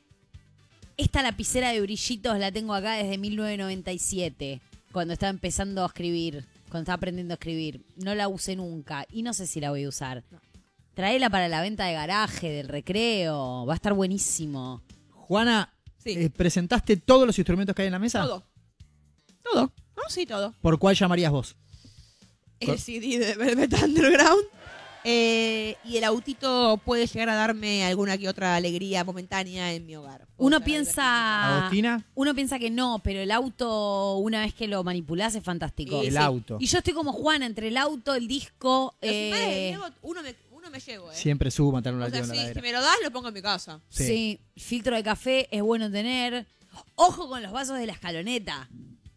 esta lapicera de brillitos la tengo acá desde mil novecientos noventa y siete, cuando estaba empezando a escribir, cuando estaba aprendiendo a escribir. No la usé nunca y no sé si la voy a usar. No. Traela para la venta de garaje, del recreo. Va a estar buenísimo. Juana, Sí. eh, ¿presentaste todos los instrumentos que hay en la mesa? Todo. Todo. No, sí, todo. ¿Por cuál llamarías vos? El C D de Velvet Underground. Eh, y el autito puede llegar a darme alguna que otra alegría momentánea en mi hogar. Puedo Uno llegar a piensa... ¿Agostina? Uno piensa que no, pero el auto, una vez que lo manipulás, es fantástico. Sí, El sí. auto. Y yo estoy como Juana, entre el auto, el disco... divertirme. Los imanes de eh, Diego, uno me, uno me llevo, ¿eh? Siempre suma, tener una O sea, en la sí, heladera. si me lo das, lo pongo en mi casa. Sí. Sí. filtro de café es bueno tener. Ojo con los vasos de la escaloneta.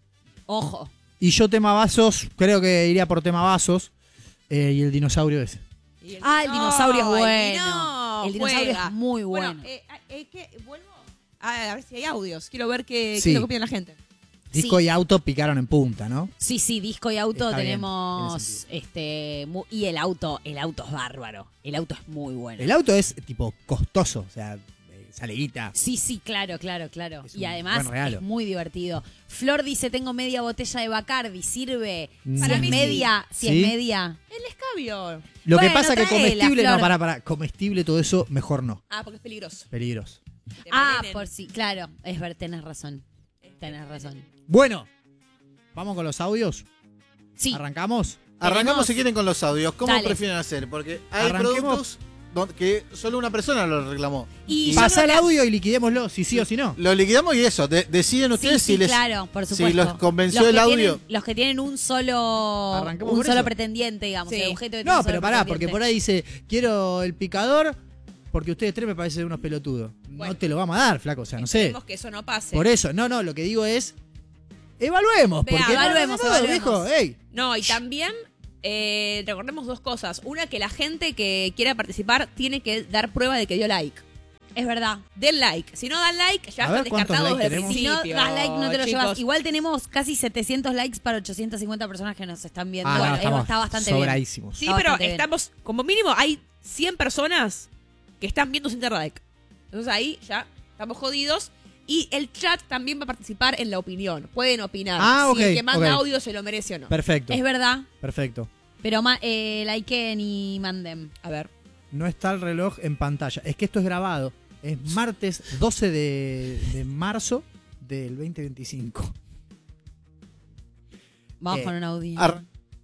Ojo. Y yo tema vasos, creo que iría por tema vasos. eh, y el dinosaurio ese. Y el- Ah, el dinosaurio es No, el bueno. dino El dinosaurio juega. es muy bueno. eh, eh, ¿qué? ¿Vuelvo? A, a ver si hay audios. Quiero ver qué, qué Sí. es lo que opina la gente. Disco Sí. y auto picaron en punta, ¿no? Sí, sí, disco y auto Está bien, tenemos. tiene este mu- Y el auto, el auto es bárbaro. El auto es muy bueno. El auto es tipo costoso, o sea, eh, sale guita. Sí, sí, claro, claro, claro. Es Y un además buen regalo. es muy divertido. Flor dice, tengo media botella de Bacardi, ¿sirve? Mm. Si Para es mí sí. media, si ¿Sí? es media. El escabio. Lo que Bueno, pasa que traela, comestible, no, Flor. para, para, comestible todo eso, mejor no. Ah, porque es peligroso. Peligroso. Te Ah, envenenen. por sí, claro. Es ver, tenés razón. Tenés razón. Bueno, vamos con los audios. Sí. ¿Arrancamos? Arrancamos Tenemos- si quieren con los audios. ¿Cómo Dale. prefieren hacer? Porque hay Arranquemos. productos. do- que solo una persona lo reclamó. Y Y yo Pasá creo el que- audio y liquidémoslo, si sí o si no. Lo liquidamos y eso, de- deciden Sí, ustedes sí, si les... claro, por si supuesto. los convenció Los el que audio. tienen- los que tienen un solo Arrancamos un por solo eso. pretendiente, digamos, Sí. el objeto que tiene No, un solo pero pará, porque pretendiente. por ahí dice, quiero el picador porque ustedes tres me parecen unos pelotudos. Bueno. No te lo vamos a dar, flaco, o sea, no sé. Esperemos que eso no pase. Por eso, no, no, lo que digo es, evaluemos. Vea, porque no, evaluemos, no, no, evaluemos. viejo, ey. No, y también eh, recordemos dos cosas. Una, que la gente que quiera participar tiene que dar prueba de que dio like. Es verdad. Den like. Si no dan like, ya A ver están cuántos descartados likes desde el tenemos. Si no principio. das like, no te lo chicos. llevas. Igual tenemos casi setecientos likes para ochocientas cincuenta personas que nos están viendo. Ah, no, Bueno, estamos está bastante bien. sobradísimos. Sí, Está pero bastante bien. estamos, como mínimo, hay cien personas que están viendo sin dar like. Entonces ahí ya estamos jodidos. Y el chat también va a participar en la opinión. Pueden opinar. Ah, si el ok, que manda ok. audio se lo merece o no. Perfecto, Es verdad, perfecto. pero ma- eh, likeen y manden. A ver. No está el reloj en pantalla. Es que esto es grabado. Es martes doce de, de marzo del veinte veinticinco. Vamos Eh, con un audio. Ar-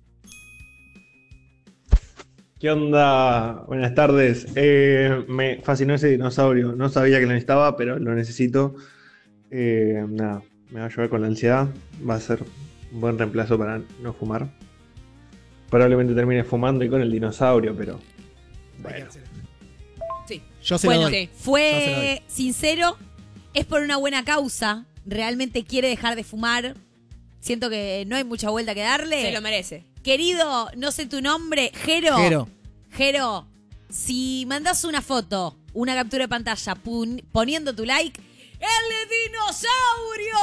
¿Qué onda? Buenas tardes. Eh, me fascinó ese dinosaurio. No sabía que lo necesitaba, pero lo necesito. Eh, nada, me va a ayudar con la ansiedad. Va a ser un buen reemplazo para no fumar. Probablemente termine fumando y con el dinosaurio, pero bueno. Sí. Yo se Bueno, lo doy. sí. Yo se lo fue doy. sincero, es por una buena causa, realmente quiere dejar de fumar. Siento que no hay mucha vuelta que darle. Se lo merece. Querido, no sé tu nombre, Jero. Jero. Jero, si mandas una foto, una captura de pantalla pun- poniendo tu like, ¡el dinosaurio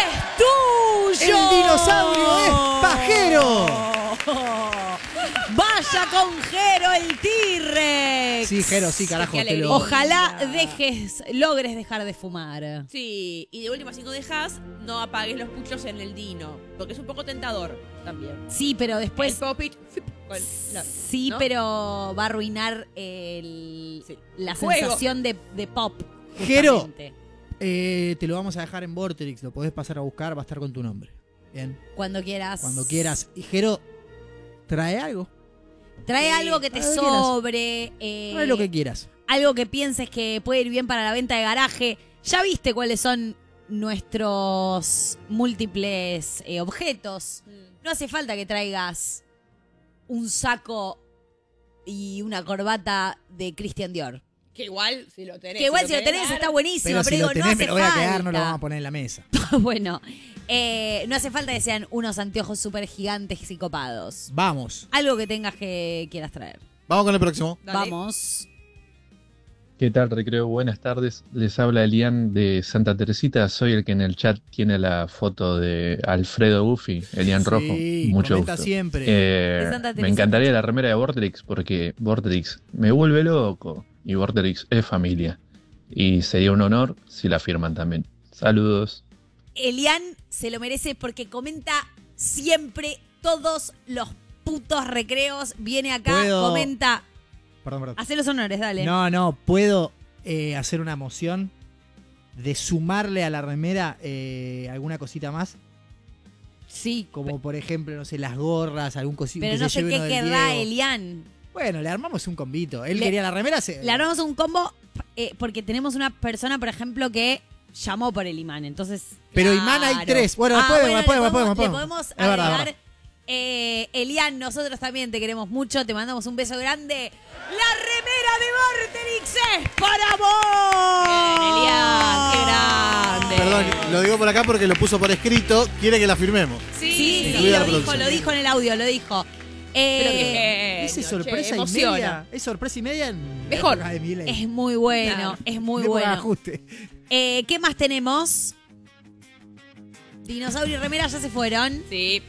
es tuyo! ¡El dinosaurio es pajero! ¡Vaya con Jero el T-Rex! Sí, Jero, sí, carajo. Qué Te alegría. lo... Ojalá dejes, logres dejar de fumar. Sí, y de última, si no dejas, no apagues los puchos en el dino. Porque es un poco tentador también. Sí, pero después... el pop-it, flip, con la- Sí, ¿no? pero va a arruinar el, Sí. la Juego. sensación de, de pop. Jero. justamente. Eh, te lo vamos a dejar en Vorterix. Lo podés pasar a buscar. Va a estar con tu nombre. Bien. Cuando quieras. Cuando quieras. Y Jero, trae algo. Trae Sí, algo que te trae lo que quieras. sobre. eh, Trae lo que quieras. algo que pienses que puede ir bien para la venta de garaje. Ya viste cuáles son nuestros múltiples eh, objetos. No hace falta que traigas un saco y una corbata de Christian Dior. Que igual, si lo tenés. Que igual si lo querés tenés dar, está buenísimo, Pero pero, si lo digo, tenés, no me hace lo voy a falta. quedar. No lo vamos a poner en la mesa. Bueno, eh, no hace falta que sean unos anteojos súper gigantes y copados. Vamos. Algo que tengas que quieras traer. Vamos con el próximo. Dale. Vamos. ¿Qué tal, Recreo? Buenas tardes. Les habla Elian de Santa Teresita. Soy el que en el chat tiene la foto de Alfredo Buffy, Elian Sí, Rojo. Mucho comenta gusto. siempre. Eh, De Santa me Teresita. encantaría la remera de Vortex porque Vortex me vuelve loco y Vortex es familia. Y sería un honor si la firman también. Saludos. Elian se lo merece porque comenta siempre todos los putos recreos. Viene acá, Puedo- comenta. Perdón, perdón. Hace los honores, dale. No, no, puedo eh, hacer una moción de sumarle a la remera eh, alguna cosita más. Sí, Como por ejemplo, no sé, las gorras, algún cosito pero que no se sé lleve qué uno del querrá Diego. Elian. Bueno, le armamos un combito. Él Le- quería la remera. Se... Le armamos un combo eh, porque tenemos una persona, por ejemplo, que llamó por el imán. Entonces. Pero imán hay claro. tres. Bueno, Ah, después, bueno, después, le después, podemos, después. le podemos Es verdad, es agregar. verdad. Eh, Elian, nosotros también te queremos mucho. Te mandamos un beso grande. La remera de Vorterix es para vos. Bien, Elian, qué grande. Perdón, lo digo por acá porque lo puso por escrito. Quiere que la firmemos. Sí, Sí, sí, Incluida la lo dijo, producción. lo dijo en el audio, lo dijo. Eh, Pero qué Ese genio, sorpresa che, y emociona. media. Es sorpresa y media en Mejor. época de Milei. es muy bueno, Claro. es muy En época de bueno. ajuste. Eh, ¿Qué más tenemos? Dinosaurio y remera ya se fueron. Sí.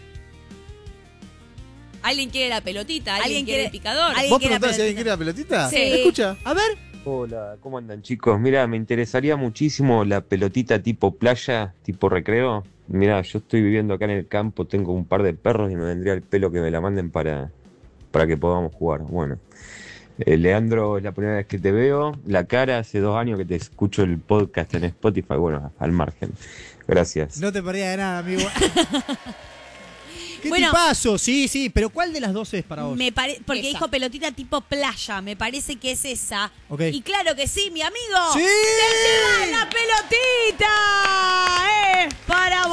¿Alguien quiere la pelotita? ¿Alguien, ¿Alguien quiere quiere- el picador? alguien- ¿Vos quiere la preguntás si alguien pelotita? quiere la pelotita? Sí. Escucha. A ver. Hola, ¿cómo andan chicos? Mira, me interesaría muchísimo la pelotita tipo playa, tipo recreo. Mira, yo estoy viviendo acá en el campo, tengo un par de perros y me vendría el pelo que me la manden para, para que podamos jugar. Bueno, eh, Leandro, es la primera vez que te veo. La cara, hace dos años que te escucho el podcast en Spotify, bueno, al margen. Gracias. No te perdías de nada, amigo. ¿Qué Bueno, tipazo? Sí, sí, pero ¿cuál de las dos es para vos? Me pare- porque Esa. dijo pelotita tipo playa, me parece que es esa. Ok. Y claro que sí, mi amigo. ¡Sí! ¡Te lleva la pelotita! ¡Es para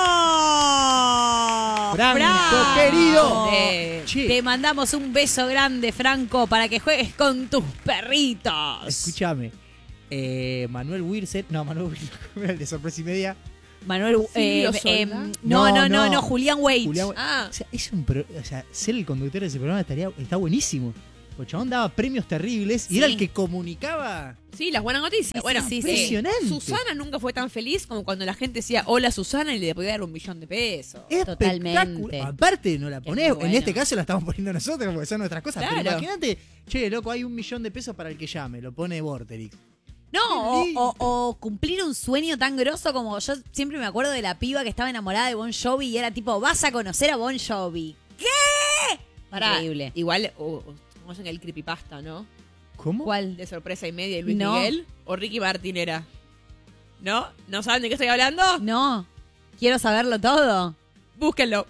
vos! Franco, querido. Eh, Che, Te mandamos un beso grande, Franco, para que juegues con tus perritos. escúchame. Eh, Manuel Wirset, no, Manuel Wirset, el de sorpresa y media. Manuel, eh, Silvio eh, Solda. no, no, No, no, no, no. Julián Wade. Julián Wa- Ah, O sea, es un pro- o sea, ser el conductor de ese programa estaría, está buenísimo. El chabón daba premios terribles y Sí. era el que comunicaba. sí, las buenas noticias. Sí, bueno, sí, sí, eh, sí. Impresionante. Susana nunca fue tan feliz como cuando la gente decía hola Susana y le podía dar un millón de pesos. Totalmente. Espectacular. Aparte, no la ponés. muy bueno. En este caso la estamos poniendo nosotros porque son nuestras cosas. Pero Claro. imagínate, che, loco, hay un millón de pesos para el que llame. Lo pone Vorterix. No, o, Qué lindo. o- o cumplir un sueño tan grosso como yo siempre me acuerdo de la piba que estaba enamorada de Bon Jovi y era tipo, vas a conocer a Bon Jovi. ¿Qué? Pará, Increíble. Igual, o, o- como en el creepypasta, ¿no? ¿Cómo? ¿Cuál? De sorpresa y media y Luis No. Miguel o Ricky Martin era. ¿No? ¿No saben de qué estoy hablando? No, quiero saberlo todo. Búsquenlo.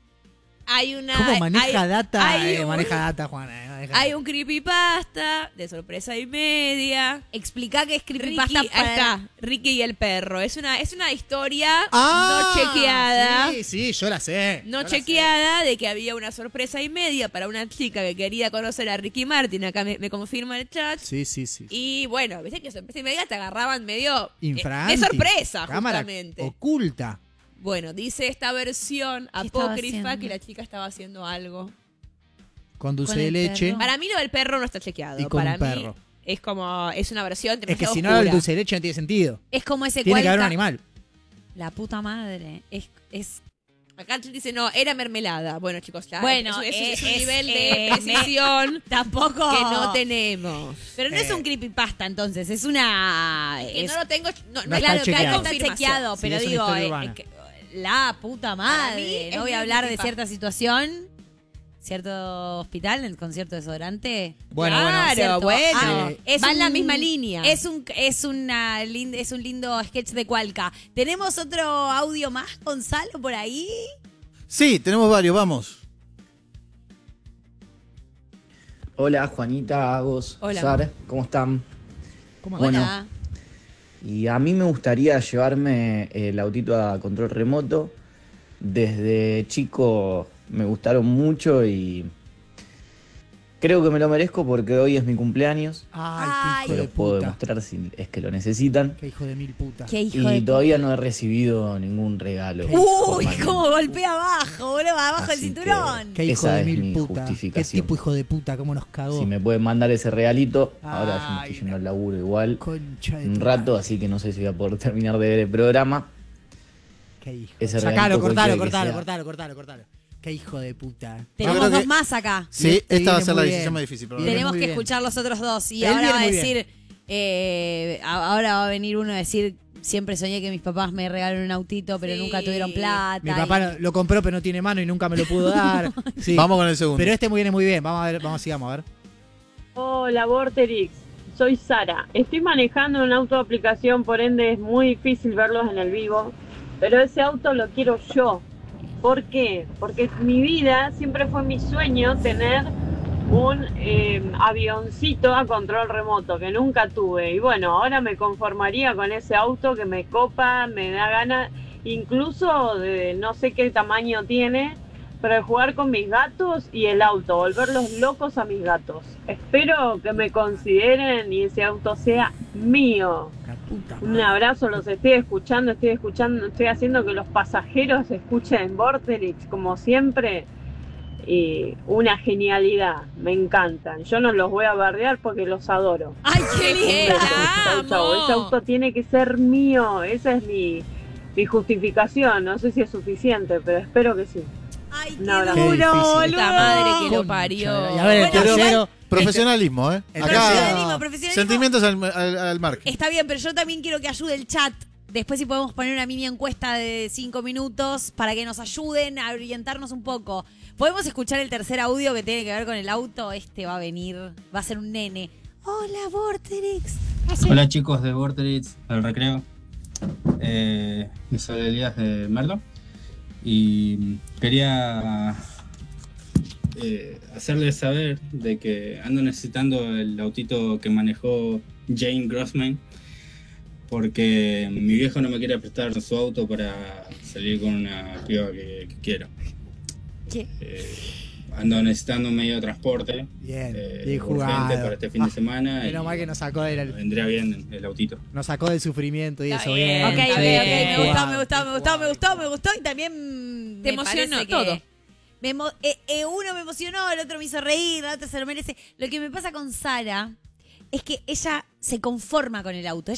Hay una. ¿Cómo maneja hay- data? hay Eh, un- maneja data, Juana. eh, maneja Hay data. un creepypasta de sorpresa y media. Explica que es Ricky, creepypasta ahí para... está, Ricky y el perro. Es una, es una historia Ah, no chequeada. Sí, sí, yo la sé. No yo la chequeada de que había una sorpresa y media para una chica que quería conocer a Ricky Martin. Acá me, me confirma el chat. sé. Sí, sí, sí. Y bueno, viste que sorpresa y media te agarraban medio eh, Infraganti. de sorpresa, Cámara justamente. oculta. Bueno, dice esta versión ¿Qué estaba apócrifa haciendo? que la chica estaba haciendo algo. Con dulce Con de el leche. perro. Para mí lo del perro no está chequeado. Y con Para un perro. mí es como, es una versión Es que demasiado si no, el oscura. dulce de leche no tiene sentido. Es como ese Tiene que haber un cualca- animal. La puta madre. Es, es Acá dice, no, era mermelada. Bueno, chicos, ya. Bueno, es, es- es un es- nivel eh, de precisión tampoco que no tenemos. Pero no es Eh. un creepypasta entonces, es una... Que es- no lo tengo. No, No no, está claro que chequeado. no está confirmación. chequeado, Sí, pero es una digo, historia eh, urbana. es que- la puta madre. mí es No voy a muy hablar de creepypasta. cierta situación. Cierto hospital, en el concierto de desodorante. Bueno, claro, Cierto. bueno. Ah, es Va en la un- misma línea. Es un, es, una, lin- es un lindo sketch de Cualca. ¿Tenemos otro audio más, Gonzalo, por ahí? Sí, tenemos varios, vamos. Hola Juanita, Agos, Hola. Sara, ¿cómo están? ¿Cómo Bueno. Hola. Y a mí me gustaría llevarme el autito a control remoto. Desde chico me gustaron mucho y creo que me lo merezco porque hoy es mi cumpleaños. Ay, Ay. qué Se hijo de los puedo puta. demostrar si es que lo necesitan. Qué hijo de mil putas. Qué hijo de Y todavía no he recibido ningún regalo. Uy, formalmente. cómo golpea abajo, boludo, abajo del Así cinturón. Qué hijo Esa de es mil mi putas. Qué justificación. tipo hijo de puta, cómo nos cagó. Si me pueden mandar ese regalito, ahora yo me Ay, estoy yendo al laburo igual. Concha de Un tu rato, madre. así que no sé si voy a poder terminar de ver el programa. Qué hijo. Ese Sacalo, regalito cortalo, cualquiera que cortalo, sea. cortalo, cortalo, cortalo. Qué hijo de puta. Tenemos creo dos que- más acá. Sí, Este esta va a viene ser la muy decisión bien. más difícil. Viene probablemente. Tenemos muy que bien. escuchar los otros dos. Y Él ahora viene va a muy bien. decir, eh, a- ahora va a venir uno a decir, siempre soñé que mis papás me regalaron un autito, pero Sí. nunca tuvieron plata. Mi y- papá no- lo compró pero no tiene mano y nunca me lo pudo dar. Sí. Vamos con el segundo. Pero este muy viene muy bien. Vamos a ver, vamos, sigamos, a ver. Hola, Vorterix. Soy Sara. Estoy manejando un auto de aplicación, por ende es muy difícil verlos en el vivo. Pero ese auto lo quiero yo. ¿Por qué? Porque mi vida siempre fue mi sueño tener un eh, avioncito a control remoto que nunca tuve. Y bueno, ahora me conformaría con ese auto que me copa, me da ganas, incluso de no sé qué tamaño tiene, pero de jugar con mis gatos y el auto, volverlos locos a mis gatos. Espero que me consideren y ese auto sea mío. La puta Un madre. abrazo, los estoy escuchando, estoy escuchando, estoy haciendo que los pasajeros escuchen Vorterix como siempre. Y una genialidad, me encantan. Yo no los voy a bardear porque los adoro. ¡Ay, qué Un linda! beso, chau, chau. Ese auto tiene que ser mío, esa es mi, mi justificación. No sé si es suficiente, pero espero que sí. ¡Ay, Un qué abrazo. Qué duro, difícil. boludo! Puta madre que lo Concha parió. de- Y a ver, el Bueno, tercero. Profesionalismo, ¿eh? El Acá, Profesionalismo, profesionalismo. sentimientos al, al, al margen. Está bien, pero yo también quiero que ayude el chat. Después si podemos poner una mini encuesta de cinco minutos para que nos ayuden a orientarnos un poco. ¿Podemos escuchar el tercer audio que tiene que ver con el auto? Este va a venir, va a ser un nene. Hola, Vorterix. Hola chicos de Vorterix, del recreo. Eh, les habla Elías de Merlo. Y quería eh, hacerles saber de que ando necesitando el autito que manejó Jane Grossman, porque mi viejo no me quiere prestar su auto para salir con una piba que, que quiero. ¿Qué? Eh, ando necesitando un medio de transporte Bien, eh, bien urgente jugado. para este fin de semana. Menos y mal que nos sacó del, vendría bien el autito. nos sacó del sufrimiento y Está eso. bien, Bien, Ok, ok, está ok, bien. me gustó, me gustó, me gustó, me gustó, me gustó y también Te me emocionó parece que todo. me emo- eh, eh, uno me emocionó, el otro me hizo reír, la otra se lo merece. Lo que me pasa con Sara es que ella se conforma con el auto.